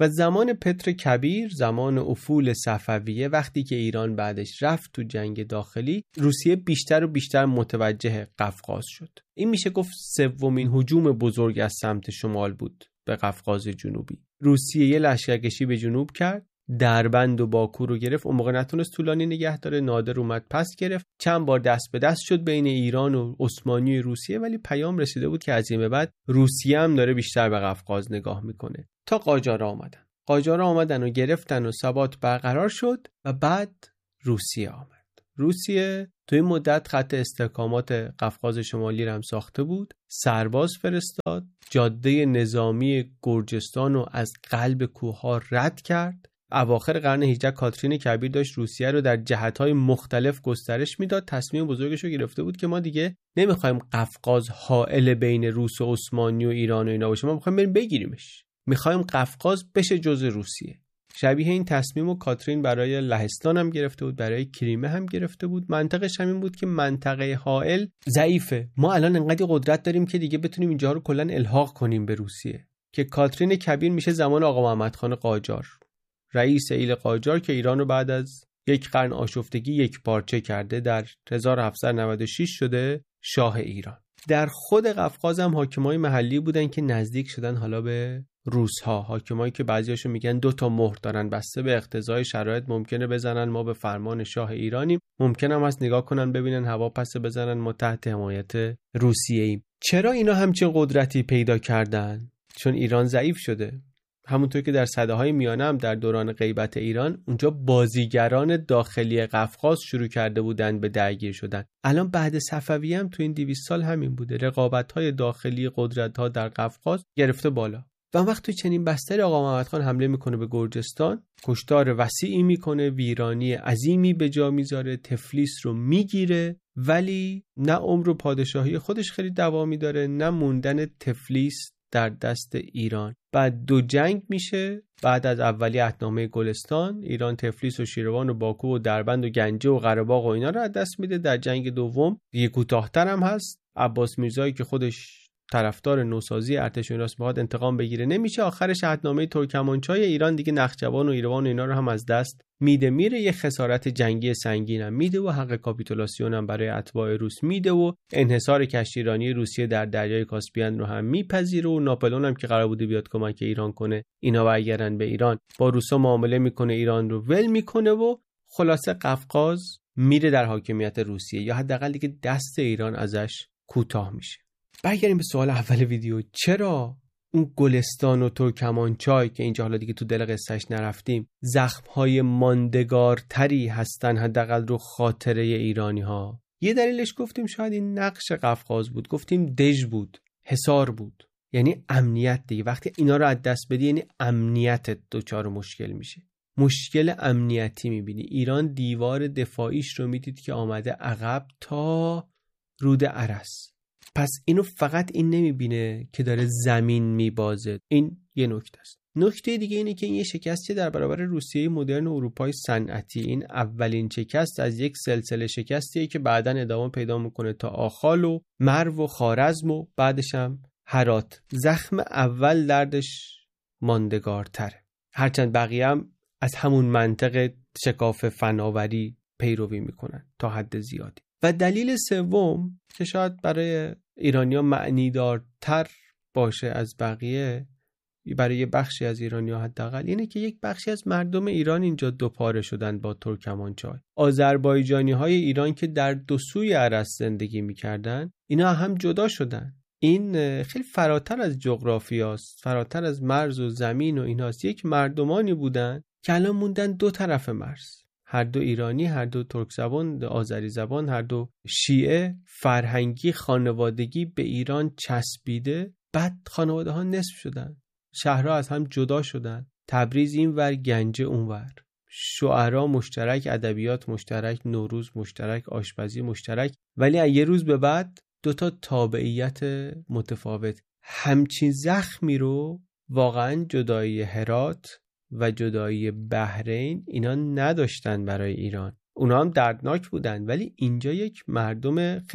و زمان پتر کبیر، زمان افول صفویه، وقتی که ایران بعدش رفت تو جنگ داخلی، روسیه بیشتر و بیشتر متوجه قفقاز شد. این میشه گفت سومین هجوم بزرگ از سمت شمال بود به قفقاز جنوبی. روسیه یه لشکرکشی به جنوب کرد، دربند و باکو رو گرفت. اون موقع نتونست طولانی نگه داره، نادر اومد پس گرفت. چند بار دست به دست شد بین ایران و عثمانی و روسیه، ولی پیام رسیده بود که از این به بعد روسیه هم داره بیشتر به قفقاز نگاه میکنه. تا قاجارا آمدن. قاجارا آمدن و گرفتن و ثبات برقرار شد و بعد روسیه آمد. روسیه توی مدت خط استحکامات قفقاز شمالی رو هم ساخته بود، سرباز فرستاد، جاده نظامی گرجستان رو از قلب کوه‌ها رد کرد. اواخر قرن هجدهم کاترین کبیر داشت روسیه رو در جهت‌های مختلف گسترش میداد. تصمیم بزرگش رو گرفته بود که ما دیگه نمیخوایم قفقاز حائل بین روس و عثمانی و ایران و اینا باشه، ما میخوایم بریم بگیریمش، میخوایم قفقاز بشه جزء روسیه. شبیه این تصمیم رو کاترین برای لهستان هم گرفته بود، برای کریمه هم گرفته بود. منطقش همین بود که منطقه حائل ضعیفه، ما الان انقدر قدرت داریم که دیگه بتونیم اینجا رو کلا الحاق کنیم به روسیه. که کاترین کبیر میشه زمان آقا محمد خان قاجار، رئیس ایل قاجار، که ایران رو بعد از یک قرن آشفتگی یک پارچه کرده، در هزار و هفتصد و نود و شش شده شاه ایران. در خود قفقاز هم حاکمای محلی بودن که نزدیک شدن حالا به روس‌ها، حاکمایی که بعضیاشو میگن دو تا مهر دارن، بسته به اقتضای شرایط ممکنه بزنن ما به فرمان شاه ایرانیم، ممکنه هم از نگاه کنن ببینن هوا پس بزنن ما تحت حمایت روسیه ایم. چرا اینا همچین قدرتی پیدا کردن؟ چون ایران ضعیف شده. همونطور که در سده‌های میانه هم در دوران غیبت ایران، اونجا بازیگران داخلی قفقاز شروع کرده بودن به درگیر شدن. الان بعد صفویه هم تو این دویست سال همین بوده، رقابت‌های داخلی قدرت‌ها در قفقاز گرفته بالا. و وقت تو چنین بستری آقا محمد خان حمله میکنه به گرجستان، کشتار وسیعی میکنه، ویرانی عظیمی به جا میذاره، تفلیس رو میگیره، ولی نه عمر و پادشاهی خودش خیلی دوامی داره، نه موندن تفلیس در دست ایران. بعد دو جنگ میشه. بعد از اولی عهدنامه گلستان، ایران تفلیس و شیروان و باکو و دربند و گنجه و قره‌باغ و اینا رو از دست میده. در جنگ دوم یه کوتاه‌تر هم هست، عباس میرزایی که خودش طرفدار نوسازی ارتش و ایناست بخواد انتقام بگیره نمیشه. آخرش عهدنامه ترکمانچای ایران دیگه نخجوان و ایروان و اینا رو هم از دست میده، میره. یه خسارت جنگی سنگین هم میده و حق کاپیتولاسیون هم برای اتباع روس میده و انحصار کشتیرانی روسیه در دریای کاسپیان رو هم میپذیره و ناپلئون هم که قرار بوده بیاد کمک ایران کنه، اینا برگردن به ایران، با روسا معامله میکنه، ایران رو ول میکنه و خلاصه قفقاز میره در حاکمیت روسیه، یا حداقل دیگه دست ایران ازش کوتاه میشه. برگردیم به سوال اول ویدیو، چرا اون گلستان و ترکمانچای که اینجا حالا دیگه تو دل قصهش نرفتیم زخم‌های ماندگارتری هستن حداقل رو خاطره ایرانی ها؟ یه دلیلش گفتیم شاید این نقش قفقاز بود، گفتیم دژ بود، حصار بود، یعنی امنیت دیگه. وقتی اینا رو از دست بدی یعنی امنیت دوچار مشکل میشه، مشکل امنیتی میبینی. ایران دیوار دفاعیش رو میدید که آمده عقب تا رود ارس. پس اینو فقط این نمیبینه که داره زمین میبازه. این یه نکته است. نکته دیگه اینه که این یه شکستی در برابر روسیه مدرن و اروپای صنعتی. این اولین شکست از یک سلسله شکستیه که بعداً ادامه پیدا میکنه تا آخال و مرو و خوارزم و بعدش هم هرات. زخم اول دردش ماندگارتره، هرچند بقیه هم از همون منطق شکاف فناوری پیروی میکنن تا حد زیادی. و دلیل سوم که شاید برای ایرانی‌ها معنیدارتر باشه از بقیه، برای یه بخشی از ایرانی‌ها حداقل، اینه که یک بخشی از مردم ایران اینجا دوپاره شدن با ترکمانچای. آذربایجانی‌های ایران که در دو سوی ارس زندگی می‌کردن، اینا هم جدا شدن. این خیلی فراتر از جغرافیاست، فراتر از مرز و زمین و ایناست. یک مردمانی بودن که الان موندن دو طرف مرز، هر دو ایرانی، هر دو ترک زبان، آذری زبان، هر دو شیعه، فرهنگی، خانوادگی به ایران چسبیده. بعد خانواده ها نصف شدن، شهرها از هم جدا شدن، تبریز این ور، گنجه اون ور، شعرا مشترک، ادبیات مشترک، نوروز مشترک، آشپزی مشترک، ولی از یه روز به بعد دوتا تابعیت متفاوت. همچین زخمی رو واقعا جدایی هرات و جدایی بحرین اینا نداشتن برای ایران. اونا هم دردناک بودن، ولی اینجا یک مردم خیلی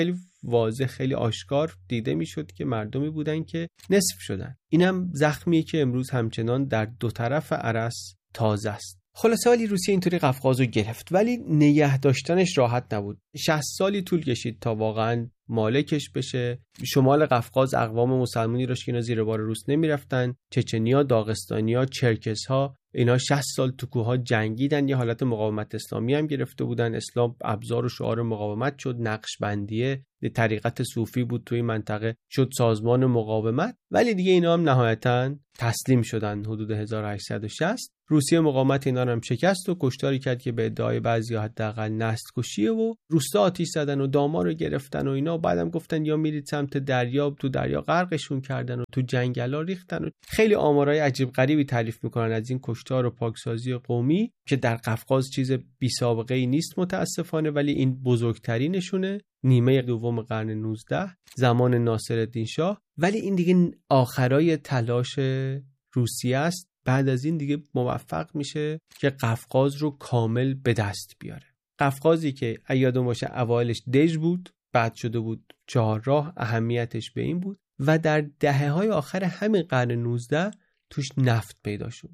واضح خیلی آشکار دیده میشد که مردمی بودن که نصف شدن. اینم زخمیه که امروز همچنان در دو طرف ارس تازه است. خلاصه ولی روسیه اینطوری قفقاز رو گرفت، ولی نگه داشتنش راحت نبود. شصت سالی طول کشید تا واقعا مالکش بشه. شمال قفقاز اقوام مسلمانی راش که اینا زیر بار روس نمیرفتن، چچنیا، داغستانیا، چرکسها، اینا شصت سال تو کوه‌ها جنگیدن، یه حالت مقاومت اسلامی هم گرفته بودن. اسلام ابزار و شعار مقاومت شد، نقشبندیه، طریقت صوفی بود توی منطقه، شد سازمان مقاومت. ولی دیگه اینا هم نهایتاً تسلیم شدن حدود هزار و هشتصد و شصت. روسیه مقاومت اینا رو هم شکست و کشتاری کرد که به ادعای بعضیا حداقل نسل کشیه و روستا آتش زدن و داما رو گرفتن و اینا. بعدم گفتن یا میرید سمت دریا، تو دریا غرقشون کردن و تو جنگلا ریختن و خیلی آمارای عجیب غریبی تعریف میکنن از این کشتار و پاکسازی قومی که در قفقاز چیز بی سابقه ای نیست متاسفانه، ولی این بزرگترینشونه. نیمه دوم قرن نوزدهم زمان ناصرالدین شاه. ولی این دیگه آخرای تلاش روسیه است. بعد از این دیگه موفق میشه که قفقاز رو کامل به دست بیاره. قفقازی که یادم باشه اوایلش دژ بود، بعد شده بود چهارراه، اهمیتش به این بود و در دهه‌های آخر همین قرن نوزدهم توش نفت پیدا شد.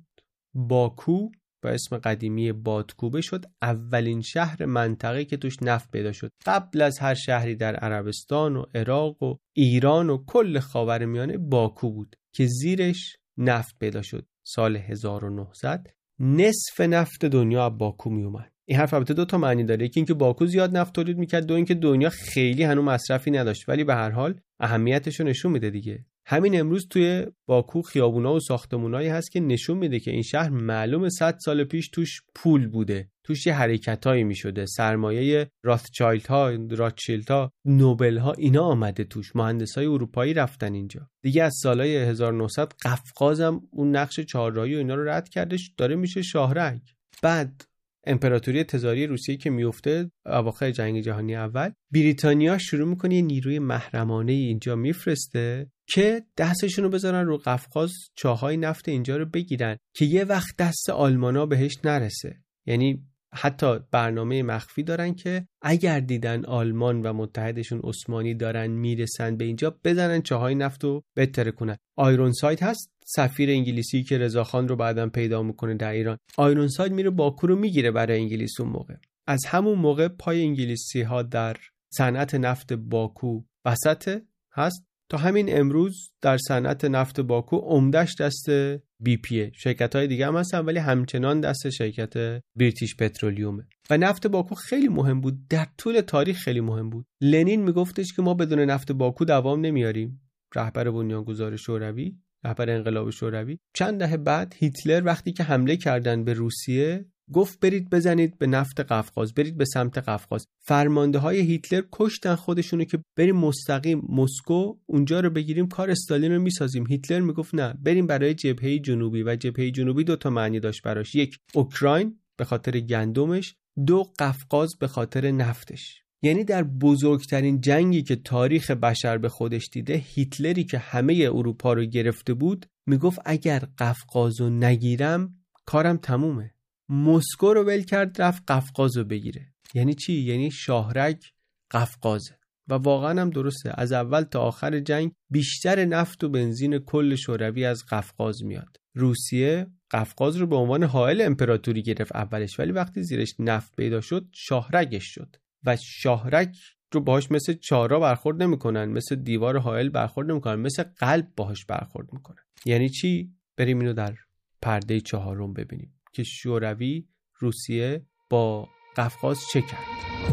باکو با اسم قدیمی بادکوبه شد اولین شهر منطقه که توش نفت پیدا شد. قبل از هر شهری در عربستان و عراق و ایران و کل خاورمیانه باکو بود که زیرش نفت پیدا شد. سال هزار و نهصد نصف نفت دنیا از باکو می اومد. این حرف البته دو تا معنی داره، یکی اینکه باکو زیاد نفت تولید میکرد، دو اینکه دنیا خیلی هنوز مصرفی نداشت، ولی به هر حال اهمیتش رو نشون میده دیگه. همین امروز توی باکو خیابونا و ساختمونایی هست که نشون میده که این شهر معلومه صد سال پیش توش پول بوده، توش یه حرکتایی میشده، سرمایه راثچایلد ها، راتشیلد ها، نوبل ها اینا آمده توش، مهندسای اروپایی رفتن اینجا. دیگه از سالای هزار و نهصد قفقازم اون نقش چهارراهی و اینا رو رد کردش، داره میشه شاهرگ. بعد امپراتوری تزاری روسیه که میفته اواخر جنگ جهانی اول، بریتانیا شروع میکنه یه نیروی محرمانه اینجا میفرسته که دستشون رو بذارن رو قفقاز، چاهای نفت اینجا رو بگیرن که یه وقت دست آلمانا بهش نرسه. یعنی حتی برنامه مخفی دارن که اگر دیدن آلمان و متحدشون عثمانی دارن میرسن به اینجا، بزنن چاهای نفت رو بتره کنن. آیرونساید هست سفیر انگلیسی که رضاخان رو بعداً پیدا میکنه در ایران. آیرونساید میره باکو رو میگیره برای انگلیس اون موقع. از همون موقع پای انگلیسی ها در صنعت نفت باکو وسط هست تا همین امروز. در صنعت نفت باکو عمدش دست بی پی، شرکت‌های دیگه هم هستن ولی همچنان دست شرکت بریتیش پترولیومه. و نفت باکو خیلی مهم بود، در طول تاریخ خیلی مهم بود. لنین میگفتش که ما بدون نفت باکو دوام نمیاریم. رهبر بنیانگذار شوروی، رهبر انقلاب شوروی. چند دهه بعد هیتلر وقتی که حمله کردن به روسیه گفت برید بزنید به نفت قفقاز، برید به سمت قفقاز. فرمانده های هیتلر کشتن خودشونو که بریم مستقیم مسکو اونجا رو بگیریم، کار استالین رو میسازیم. هیتلر میگفت نه، بریم برای جبهه جنوبی. و جبهه جنوبی دو تا معنی داشت براش، یک اوکراین به خاطر گندمش، دو قفقاز به خاطر نفتش. یعنی در بزرگترین جنگی که تاریخ بشر به خودش دیده، هیتلری که همه اروپا رو گرفته بود میگفت اگر قفقازو نگیرم کارم تمومه. مسکو رو ول کرد، رفت قفقاز رو بگیره. یعنی چی؟ یعنی شاهرگ قفقازه. و واقعا هم درسته، از اول تا آخر جنگ بیشتر نفت و بنزین کل شوروی از قفقاز میاد. روسیه قفقاز رو به عنوان حائل امپراتوری گرفت اولش، ولی وقتی زیرش نفت پیدا شد شاهرگش شد و شاهرگ رو باهاش مثل چارا برخورد نمیکنن، مثل دیوار حائل برخورد نمیکنن، مثل قلب باهاش برخورد میکنن. یعنی چی؟ بریم اینو در پرده چهارم ببینیم که شوروی روسیه با قفقاز چه کرد.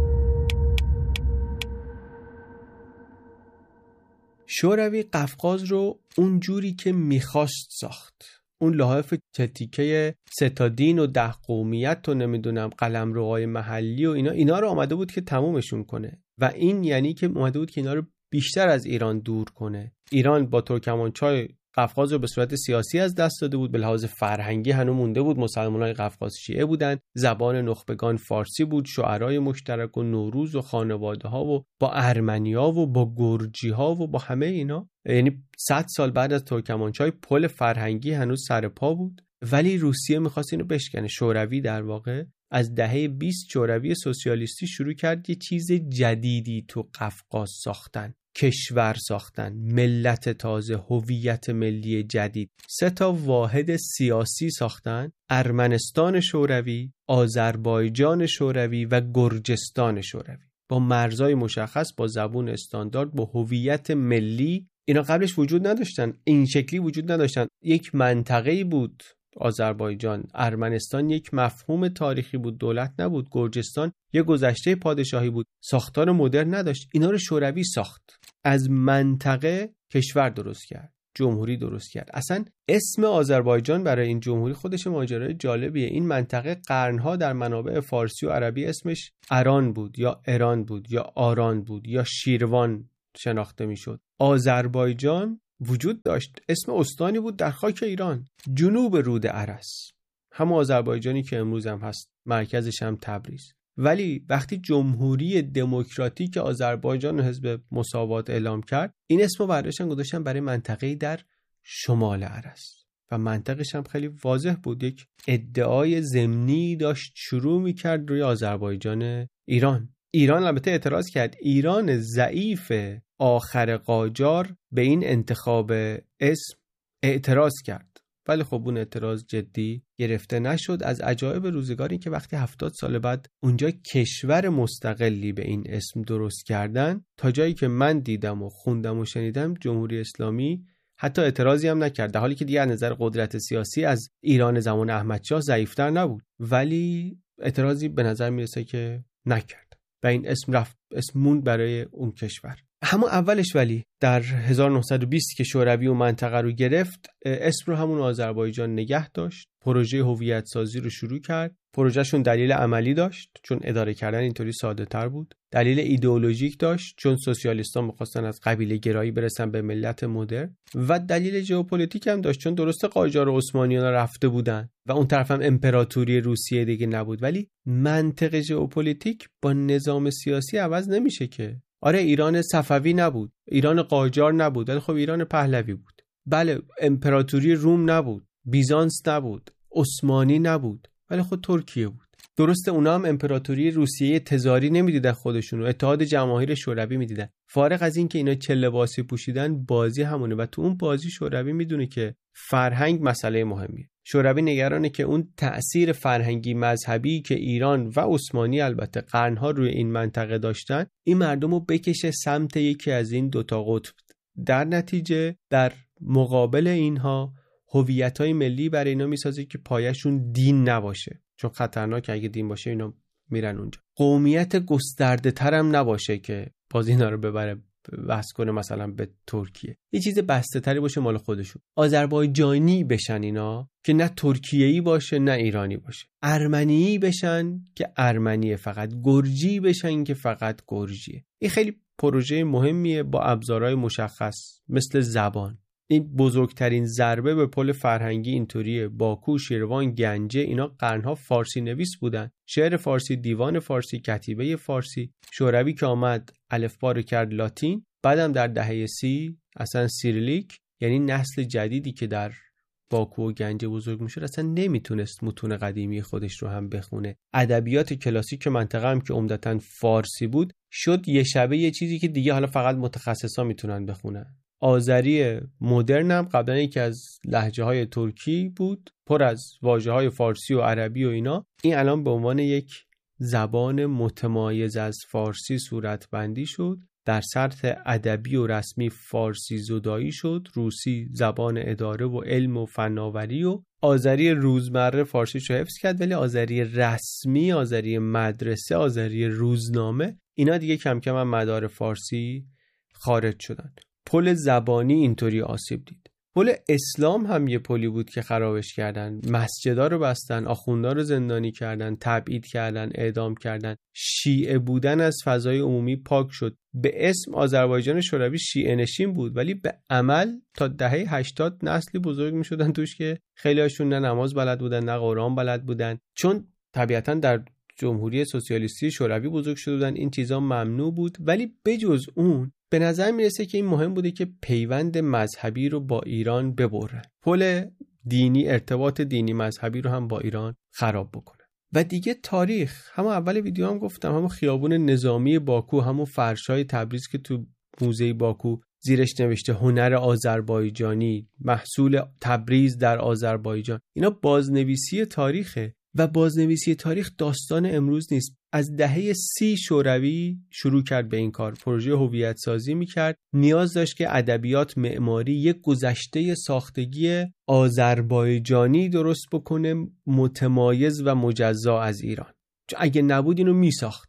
شوروی قفقاز رو اون جوری که میخواست ساخت. اون لحاف تیکه ستادین و ده قومیت و نمیدونم قلمروهای محلی و اینا اینا رو آمده بود که تمومشون کنه. و این یعنی که اومده بود که اینا رو بیشتر از ایران دور کنه. ایران با ترکمانچای قفقاز رو به صورت سیاسی از دست داده بود، به لحاظ فرهنگی هنوز مونده بود. مسلمانای قفقاز شیعه بودن، زبان نخبگان فارسی بود، شعرای مشترک و نوروز و خانواده ها و با ارمنیا و با گرجی ها و با همه اینا. یعنی صد سال بعد از ترکمانچای پل فرهنگی هنوز سر پا بود. ولی روسیه می‌خواست اینو بشکنه. شوروی در واقع از دهه بیست شوروی سوسیالیستی شروع کرد یه چیز جدیدی تو قفقاز ساختن، کشور ساختن، ملت تازه، هویت ملی جدید. سه تا واحد سیاسی ساختن: ارمنستان شوروی، آذربایجان شوروی و گرجستان شوروی، با مرزهای مشخص، با زبون استاندارد، با هویت ملی. اینا قبلش وجود نداشتن، این شکلی وجود نداشتن. یک منطقه‌ای بود آذربایجان، ارمنستان یک مفهوم تاریخی بود، دولت نبود. گرجستان یک گذشته پادشاهی بود، ساختار مدرن نداشت. اینا رو شوروی ساخت، از منطقه کشور درست کرد، جمهوری درست کرد. اصلا اسم آذربایجان برای این جمهوری خودش ماجرای جالبیه. این منطقه قرنها در منابع فارسی و عربی اسمش اران بود یا ایران بود یا آران بود یا شیروان شناخته میشد. آذربایجان وجود داشت، اسم استانی بود در خاک ایران، جنوب رود ارس، همون آذربایجانی که امروز هم هست، مرکزش هم تبریز. ولی وقتی جمهوری دموکراتیک آذربایجان و حزب مساوات اعلام کرد، این اسمو برداشتن گذاشتن برای منطقه‌ای در شمال ارس و منطقش هم خیلی واضح بود، یک ادعای ضمنی داشت شروع می‌کرد روی آذربایجان ایران. ایران البته اعتراض کرد. ایران ضعیف آخر قاجار به این انتخاب اسم اعتراض کرد، ولی خب اون اعتراض جدی گرفته نشد. از عجایب روزگاری که وقتی هفتاد سال بعد اونجا کشور مستقلی به این اسم درست کردن، تا جایی که من دیدم و خوندم و شنیدم، جمهوری اسلامی حتی اعتراضی هم نکرد، در حالی که دیگه از نظر قدرت سیاسی از ایران زمان احمدشاه ضعیف‌تر نبود، ولی اعتراضی به نظر میرسه که نکرد و این اسم رفت، اسم موند برای اون کشور. همون اولش ولی در هزار و نهصد و بیست که شوروی و منطقه رو گرفت، اسم رو همون آذربایجان نگه داشت، پروژه هویت سازی رو شروع کرد. پروژهشون دلیل عملی داشت، چون اداره کردن اینطوری ساده تر بود. دلیل ایدئولوژیک داشت، چون سوسیالیستان می‌خواستن از قبیله گرایی برسن به ملت مدرن. و دلیل ژئوپلیتیک هم داشت، چون درسته قاجار و عثمانی‌ها رفته بودن و اون طرف هم امپراتوری روسیه دیگه نبود، ولی منطق ژئوپلیتیک با نظام سیاسی عوض نمیشه که. آره ایران صفوی نبود، ایران قاجار نبود، ولی خب ایران پهلوی بود. بله امپراتوری روم نبود، بیزانس نبود، عثمانی نبود، ولی خود ترکیه بود. درسته اونا هم امپراتوری روسیه تزاری نمیدیدن خودشونو، اتحاد جماهیر شوروی میدیدن. فارغ از این که اینا چه لباسی پوشیدن، بازی همونه و تو اون بازی شوروی میدونه که فرهنگ مسئله مهمیه. شوروی نگرانه که اون تأثیر فرهنگی مذهبی که ایران و عثمانی البته قرنها روی این منطقه داشتن، این مردم رو بکشه سمت یکی از این دوتا قطب. در نتیجه در مقابل اینها هویت‌های ملی برای اینا میسازه که پایشون دین نباشه، چون خطرناکه اگه دین باشه اینا میرن اونجا. قومیت گسترده ترم نباشه که باز اینا رو ببره وصل کنه مثلا به ترکیه، یه چیز بسته تری باشه مال خودشون. آذربایجانی بشن اینا که نه ترکیه‌ای باشه نه ایرانی باشه. ارمنی بشن که ارمنیه فقط، گرجی بشن که فقط گرجیه. این خیلی پروژه مهمیه با ابزارهای مشخص مثل زبان. این بزرگترین ضربه به پل فرهنگی اینطوریه. باکو، شیروان، گنجه اینا قرنها فارسی نویس بودن. شعر فارسی، دیوان فارسی، کتیبه فارسی. شوروی که آمد الفبا رو کرد لاتین، بعدم در دهه سی اصلا سیریلیک، یعنی نسل جدیدی که در باکو و گنجه بزرگ میشد اصلا نمیتونست متون قدیمی خودش رو هم بخونه. ادبیات کلاسیک منطقه هم که عمدتاً فارسی بود شد یه شبه یه چیزی که دیگه حالا فقط متخصصا میتونن بخونن. آذری مدرن هم قبلا یکی از لهجه‌های ترکی بود، پر از واژه‌های فارسی و عربی و اینا. این الان به عنوان یک زبان متمایز از فارسی صورتبندی شد. در سطح ادبی و رسمی فارسی زدایی شد، روسی زبان اداره و علم و فناوری و آذری روزمره فارسیش رو حفظ کرد، ولی آذری رسمی، آذری مدرسه، آذری روزنامه اینا دیگه کم کم هم مدار فارسی خارج شدن. پل زبانی اینطوری آسیب دید. پل اسلام هم یه پلی بود که خرابش کردن، مسجدا رو بستن، آخوندا رو زندانی کردن، تبعید کردن، اعدام کردن. شیعه بودن از فضای عمومی پاک شد. به اسم آذربایجان شوروی شیعه نشین بود، ولی به عمل تا دهه هشتاد نسلی بزرگ می شدن توش که خیلی هاشون نه نماز بلد بودن نه قرآن بلد بودن، چون طبیعتاً در جمهوری سوسیالیستی شوروی بزرگ شده بودن، این چیزا ممنوع بود. ولی بجز اون به نظر میرسه که این مهم بوده که پیوند مذهبی رو با ایران ببرن، پل دینی، ارتباط دینی مذهبی رو هم با ایران خراب بکنن. و دیگه تاریخ، همون اول ویدیو هم گفتم، همون خیابون نظامی باکو، همون فرشای تبریز که تو موزه باکو زیرش نوشته هنر آذربایجانی، محصول تبریز در آذربایجان، اینا بازنویسی تاریخه و بازنویسی تاریخ داستان امروز نیست. از دهه سی شوروی شروع کرد به این کار، پروژه هویت سازی میکرد، نیاز داشت که ادبیات، معماری یک گذشته ساختگی آذربایجانی درست بکنه متمایز و مجزا از ایران، چون اگه نبود اینو میساخت.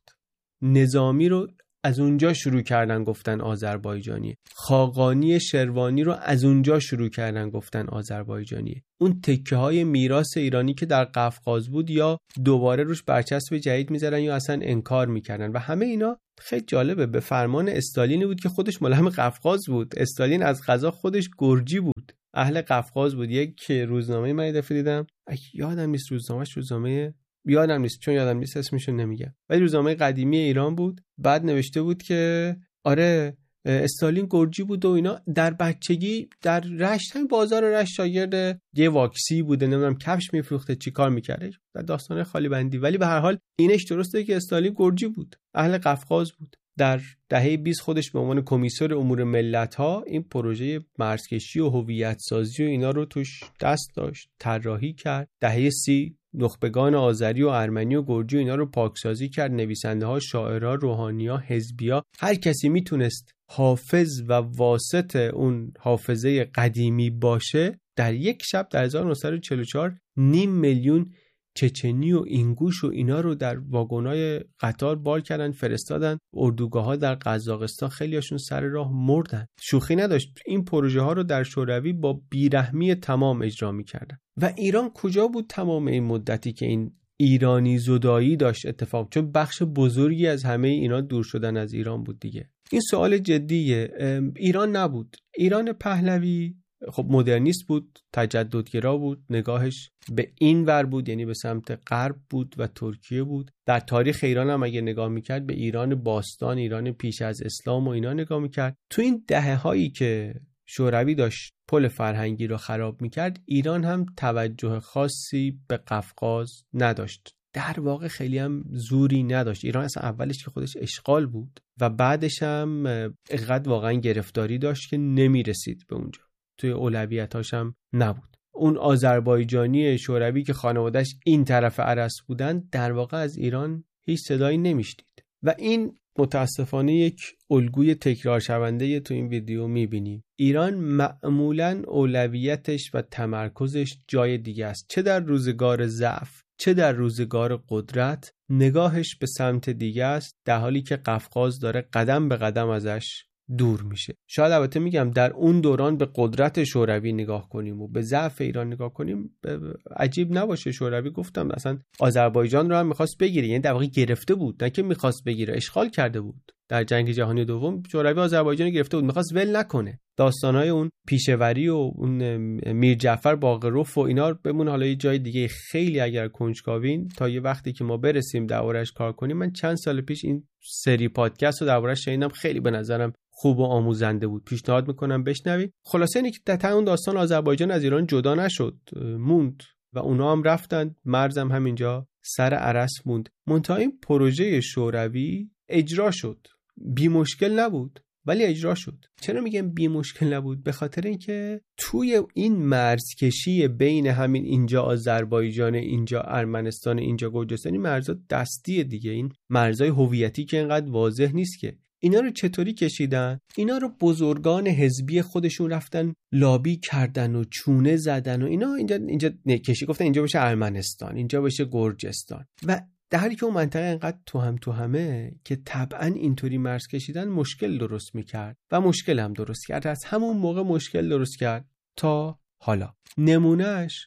نظامی رو از اونجا شروع کردن گفتن آذربایجانی، خاقانی شروانی رو از اونجا شروع کردن گفتن آذربایجانی. اون تکه های میراث ایرانی که در قفقاز بود یا دوباره روش برچسب جدید میذارن یا اصلا انکار میکردن و همه اینا خیلی جالبه. به فرمان استالینی بود که خودش مال قفقاز بود. استالین از قضا خودش گرجی بود، اهل قفقاز بود. یک روزنامه من یه دفعه دیدم، یادم نیست روزنامه‌اش روزنامه یادم نیست چون یادم نیست اسمشو نمیگم، ولی روزنامه قدیمی ایران بود. بعد نوشته بود که آره استالین گرجی بود و اینا. در بچگی در رشت، همین بازار رشت، شاگرد یه واکسی بوده، نمیدونم کفش میفروخته، چی کار میکرده، در داستان خالی بندی. ولی به هر حال اینش درسته که استالین گرجی بود، اهل قفقاز بود. در دهه بیست خودش به عنوان کمیسر امور ملت ها این پروژه مرزکشی و هویت سازی و اینا رو توش دست داشت، طراحی کرد. دهه سی نخبگان آذری و ارمنی و گرجی و اینا رو پاکسازی کرد. نویسنده ها، شاعرها، روحانی ها، حزبی ها، هر کسی میتونست حافظ و واسط اون حافظه قدیمی باشه. در یک شب در هزار و نهصد و چهل و چهار نیم میلیون چچنی و اینگوش و اینا رو در واگن‌های قطار بار کردن، فرستادن اردوگاه‌ها در قزاقستان. خیلیاشون سر راه مردن. شوخی نداشت. این پروژه ها رو در شوروی با بیرحمی تمام اجرا می‌کردن. و ایران کجا بود تمام این مدتی که این ایرانی زدایی داشت اتفاق؟ چون بخش بزرگی از همه اینا دور شدن از ایران بود دیگه. این سوال جدیه. ایران نبود. ایران پهلوی خب مدرنیست بود، تجددگرا بود، نگاهش به این ور بود، یعنی به سمت غرب بود و ترکیه بود. در تاریخ ایران هم اگه نگاه میکرد به ایران باستان، ایران پیش از اسلام و اینا نگاه میکرد. تو این دهه هایی که شوروی داشت پل فرهنگی رو خراب میکرد، ایران هم توجه خاصی به قفقاز نداشت. در واقع خیلی هم زوری نداشت. ایران اصلا اولش که خودش اشغال بود و بعدش هم اینقدر واقعا گرفتاری داشت که نمیرسید به اونجا، توی اولویتاش هم نبود. اون آذربایجانی شوروی که خانواده‌اش این طرف ارس بودن در واقع از ایران هیچ صدایی نمیشنید و این متاسفانه یک الگوی تکرار شونده تو این ویدیو میبینیم. ایران معمولاً اولویتش و تمرکزش جای دیگه است، چه در روزگار ضعف چه در روزگار قدرت نگاهش به سمت دیگه است، در حالی که قفقاز داره قدم به قدم ازش دور میشه. شاید البته میگم در اون دوران به قدرت شوروی نگاه کنیم و به ضعف ایران نگاه کنیم عجیب نباشه. شوروی گفتم اصلا آذربایجان رو هم میخواست بگیره، یعنی در واقع گرفته بود، نه که میخواست بگیره، اشغال کرده بود. در جنگ جهانی دوم شوروی آذربایجان گرفته بود، میخواست ول نکنه. داستانهای اون پیشوری و اون میر جعفر باقرف و اینا بمون حالا یه جای دیگه. خیلی اگر کنجکاوین تا یه وقتی که ما برسیم دربارش کار کنیم. من چند سال پیش این سری پادکست رو دربارش شنیدم، خیلی به نظرم خوب و آموزنده بود، پیشنهاد میکنم بشنوید. خلاصه اینه که تا اون داستان آذربایجان از ایران جدا نشد، موند و اونا هم رفتن، مرزم همینجا سر ارس موند. منتها این پروژه شوروی اجرا شد، بی مشکل نبود ولی اجرا شد. چرا میگم بی مشکل نبود؟ به خاطر اینکه توی این مرزکشی بین همین اینجا آذربایجان، اینجا ارمنستان، اینجا گرجستان، مرزا دستی دیگه، این مرزای هویتی که اینقدر واضح نیست که اینا رو چطوری کشیدن؟ اینا رو بزرگان حزبی خودشون رفتن لابی کردن و چونه زدن و اینا اینجا اینجا کشی گفتن اینجا بشه ارمنستان، اینجا بشه گرجستان. و در حالی که اون منطقه اینقدر تو هم تو همه که طبعا اینطوری مرز کشیدن مشکل درست میکرد و مشکل هم درست کرد. از همون موقع مشکل درست کرد تا حالا. نمونهش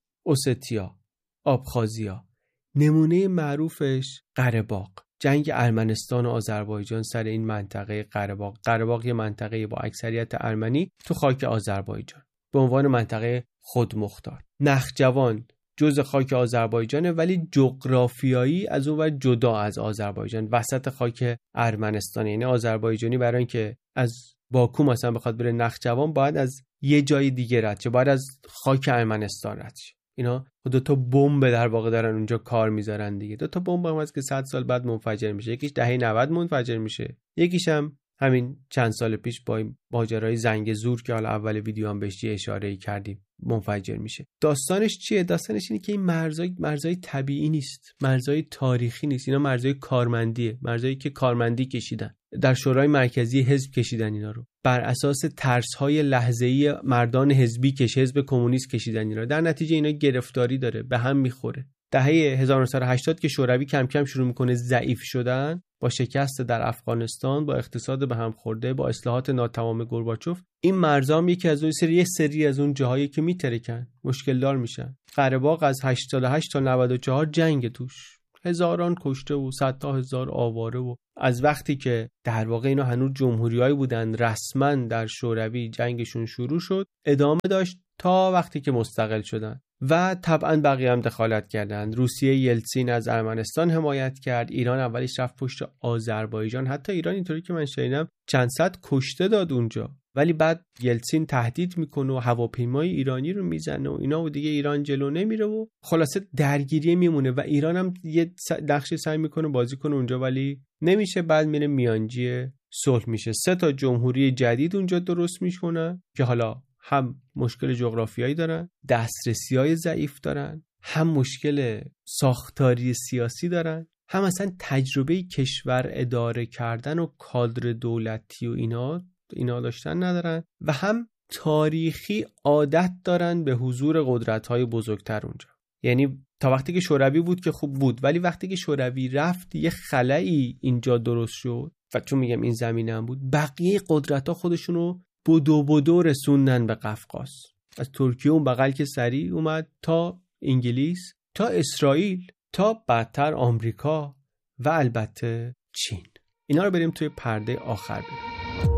اوستیا، آبخازیا، نمونه معروفش قره باغ. جنگ ارمنستان و آذربایجان سر این منطقه قره باغ. قره باغ یه منطقه با اکثریت ارمنی تو خاک آذربایجان به عنوان منطقه خودمختار. نخجوان جزء خاک آذربایجانه ولی جغرافیایی از اون ور جدا از آذربایجان، وسط خاک ارمنستان. یعنی آذربایجانی برای اینکه از باکو مثلا بخواد بره نخجوان باید از یه جای دیگه رد شه، باید از خاک ارمنستان رد شه. اینا دو تا بمب در واقع دارن اونجا کار میذارن دیگه. دو تا بمب هم هست که صد سال بعد منفجر میشه، یکیش دهه نود منفجر میشه، یکیش هم همین چند سال پیش با ماجرای زنگ زور که حالا اول ویدیو هم بهش اشاره کردیم منفجر میشه. داستانش چیه؟ داستانش اینه که این مرزای مرزای طبیعی نیست، مرزای تاریخی نیست، اینا مرزای کارمندیه، مرزایی که کارمندی کشیدن، در شورای مرکزی حزب کشیدن اینا رو، بر اساس ترس‌های لحظه‌ای مردان حزبی که حزب کمونیست کشیدن اینا رو. در نتیجه اینا گرفتاری داره، به هم میخوره. دهه هزار و نهصد و هشتاد که شوروی کم کم شروع میکنه ضعیف شدن با شکست در افغانستان، با اقتصاد به هم خورده، با اصلاحات ناتمام گورباچوف، این مرزام یکی از اون سری سری از اون جاهایی که میترکن، مشکل دار میشن. قره باغ از هشتاد و هشت تا نود و چهار جنگ توش، هزاران کشته و صدها هزار آواره، و از وقتی که در واقع اینا هنوز جمهوریایی بودن رسما در شوروی جنگشون شروع شد ادامه داشت تا وقتی که مستقل شدن و طبعا بقیه هم دخالت کردند. روسیه یلتسین از ارمنستان حمایت کرد، ایران اولش رفت پشت آذربایجان، حتی ایران اینطوری که من شنیدم چند صد کشته داد اونجا، ولی بعد یلتسین تهدید میکنه و هواپیمای ایرانی رو میزنه و اینا و دیگه ایران جلو نمیره و خلاصه درگیری میمونه و ایران هم یه نقش سعی میکنه بازی کنه اونجا ولی نمیشه. بعد میره میانجی صلح میشه، سه تا جمهوری جدید اونجا درست میکنه که حالا هم مشکل جغرافیایی دارن، دسترسی‌های ضعیف دارن، هم مشکل ساختاری سیاسی دارن، هم اصلا تجربه کشور اداره کردن و کادر دولتی و اینا اینا داشتن ندارن، و هم تاریخی عادت دارن به حضور قدرت‌های بزرگتر اونجا. یعنی تا وقتی که شوروی بود که خوب بود، ولی وقتی که شوروی رفت یه خلایی اینجا درست شد و چون میگم این زمینه هم بود، بقیه قدرت‌ها خودشونو بدو بدو رسوندن به قفقاز. از ترکیه اون بغل که سریع اومد تا انگلیس تا اسرائیل تا بعدتر آمریکا و البته چین. اینا رو بریم توی پرده آخر ببینیم.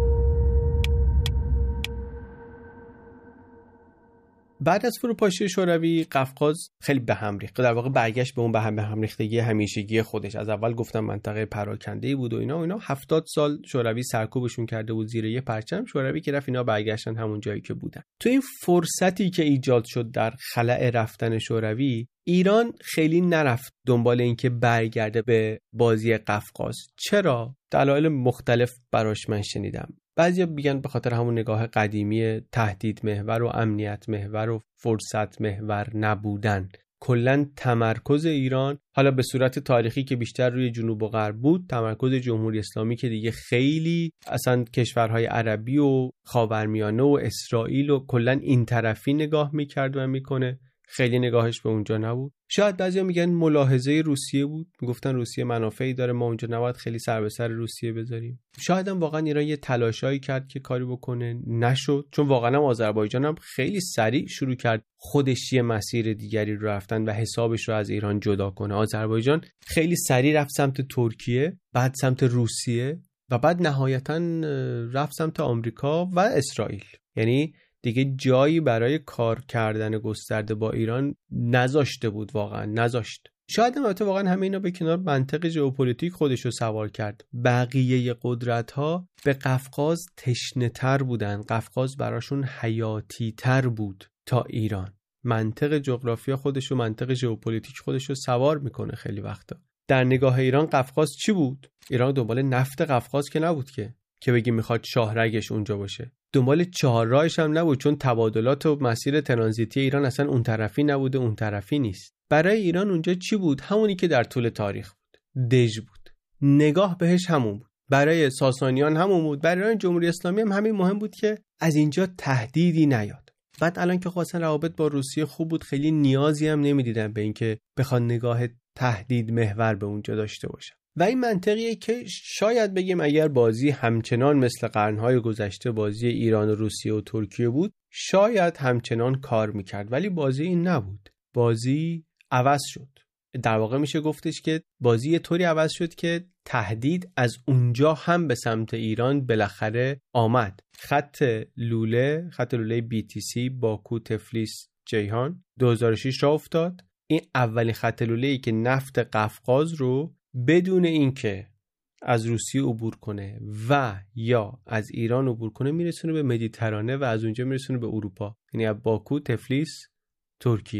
بعد از فروپاشی شوروی قفقاز خیلی به هم ریخت، در واقع برگشت به اون به هم به هم ریختگی همیشگی خودش. از اول گفتم منطقه پراکنده‌ای بود و اینا و اینا هفتاد سال شوروی سرکوبشون کرده بود زیر یه پرچم. شوروی که رفت اینا برگشتن همون جایی که بودن. تو این فرصتی که ایجاد شد در خلأ رفتن شوروی، ایران خیلی نرفت دنبال این که برگرده به بازی قفقاز. چرا؟ دلایل مختلف براش من شنیدم. بعضیا میگن به خاطر همون نگاه قدیمی تهدید محور و امنیت محور و فرصت محور نبودن. کلاً تمرکز ایران حالا به صورت تاریخی که بیشتر روی جنوب و غرب بود، تمرکز جمهوری اسلامی که دیگه خیلی اصلا کشورهای عربی و خاورمیانه و اسرائیل و کلاً این طرفی نگاه میکرد و میکنه، خیلی نگاهش به اونجا نبود. شاید بعضیا میگن ملاحظه روسیه بود، میگفتن روسیه منافعی داره، ما اونجا نباید خیلی سر به سر روسیه بذاریم. شاید هم واقعا ایران یه تلاشایی کرد که کاری بکنه، نشد، چون واقعا هم آذربایجان هم خیلی سریع شروع کرد خودش یه مسیر دیگری رو رفتن و حسابش رو از ایران جدا کنه. آذربایجان خیلی سریع رفت سمت ترکیه، بعد سمت روسیه و بعد نهایتاً رفت سمت آمریکا و اسرائیل. یعنی دیگه جایی برای کار کردن گسترده با ایران نذاشته بود، واقعا نذاشت. شاید هم البته واقعا همه اینا به کنار منطق ژئوپلیتیک خودش رو سوار کرد. بقیه قدرت‌ها به قفقاز تشنه‌تر بودن، قفقاز براشون حیاتی‌تر بود تا ایران. منطق جغرافیا خودش و منطق ژئوپلیتیک خودش رو سوار میکنه خیلی وقتا. در نگاه ایران قفقاز چی بود؟ ایران دنبال نفت قفقاز که نبود که که بگی میخواد شاهرگش اونجا باشه. دنبال چهار راهش هم نبود، چون تبادلات و مسیر ترانزیتی ایران اصلا اون طرفی نبوده، اون طرفی نیست. برای ایران اونجا چی بود؟ همونی که در طول تاریخ بود، دژ بود. نگاه بهش همون بود. برای ساسانیان همون بود، برای ایران جمهوری اسلامی هم همین مهم بود که از اینجا تهدیدی نیاد. بعد الان که خاصن روابط با روسیه خوب بود، خیلی نیازی هم نمیدیدن به اینکه بخوان نگاه تهدید محور به اونجا داشته باشن. و این منطقیه که شاید بگیم اگر بازی همچنان مثل قرنهای گذشته بازی ایران و روسیه و ترکیه بود شاید همچنان کار میکرد، ولی بازی این نبود. بازی عوض شد. در واقع میشه گفتش که بازی یه طوری عوض شد که تهدید از اونجا هم به سمت ایران بالاخره آمد. خط لوله، خط لوله بی تی سی باکو تفلیس جیهان دو هزار و شش را افتاد. این اولین خط لوله‌ای که نفت قفقاز رو بدون اینکه از روسیه عبور کنه و یا از ایران عبور کنه میرسونه به مدیترانه و از اونجا میرسونه به اروپا. یعنی از باکو تفلیس ترکیه.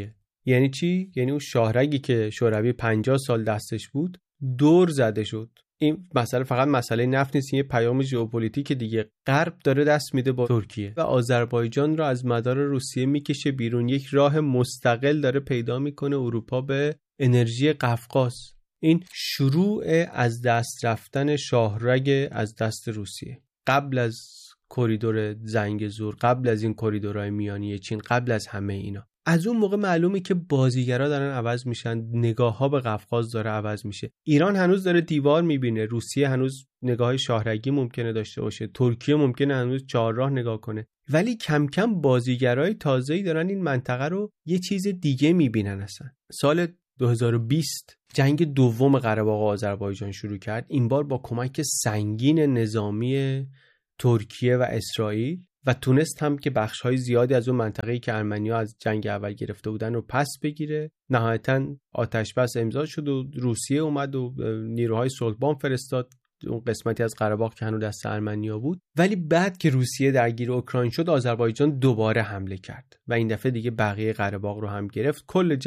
یعنی چی؟ یعنی اون شاهرگی که شوروی پنجاه سال دستش بود دور زده شد. این مسئله فقط مسئله نفت نیست، یه پیام ژئوپلیتیک دیگه. غرب داره دست میده با ترکیه و آذربایجان رو از مدار روسیه میکشه بیرون، یک راه مستقل داره پیدا میکنه اروپا به انرژی قفقاز. این شروع از دست رفتن شاهرگ از دست روسیه. قبل از کریدور زنگزور، قبل از این کریدورهای میانی چین، قبل از همه اینا. از اون موقع معلومه که بازیگرا دارن عوض میشن، نگاه ها به قفقاز داره عوض میشه. ایران هنوز داره دیوار میبینه، روسیه هنوز نگاه شاهرگی ممکنه داشته باشه، ترکیه ممکنه هنوز چهارراه نگاه کنه، ولی کم کم بازیگرای تازه‌ای دارن این منطقه رو یه چیز دیگه میبینن. اصلا سال دو هزار و بیست جنگ دوم قره باغ آذربایجان شروع کرد، این بار با کمک سنگین نظامی ترکیه و اسرائیل، و تونست هم که بخش‌های زیادی از اون منطقه‌ای که ارمنی‌ها از جنگ اول گرفته بودن رو پس بگیره. نهایتاً آتش‌بس امضا شد و روسیه اومد و نیروهای صلح‌بان فرستاد اون قسمتی از قره باغ که هنوز دست ارمنی‌ها بود. ولی بعد که روسیه درگیر اوکراین شد، آذربایجان دوباره حمله کرد و این دفعه دیگه بقیه قره باغ رو هم گرفت. کل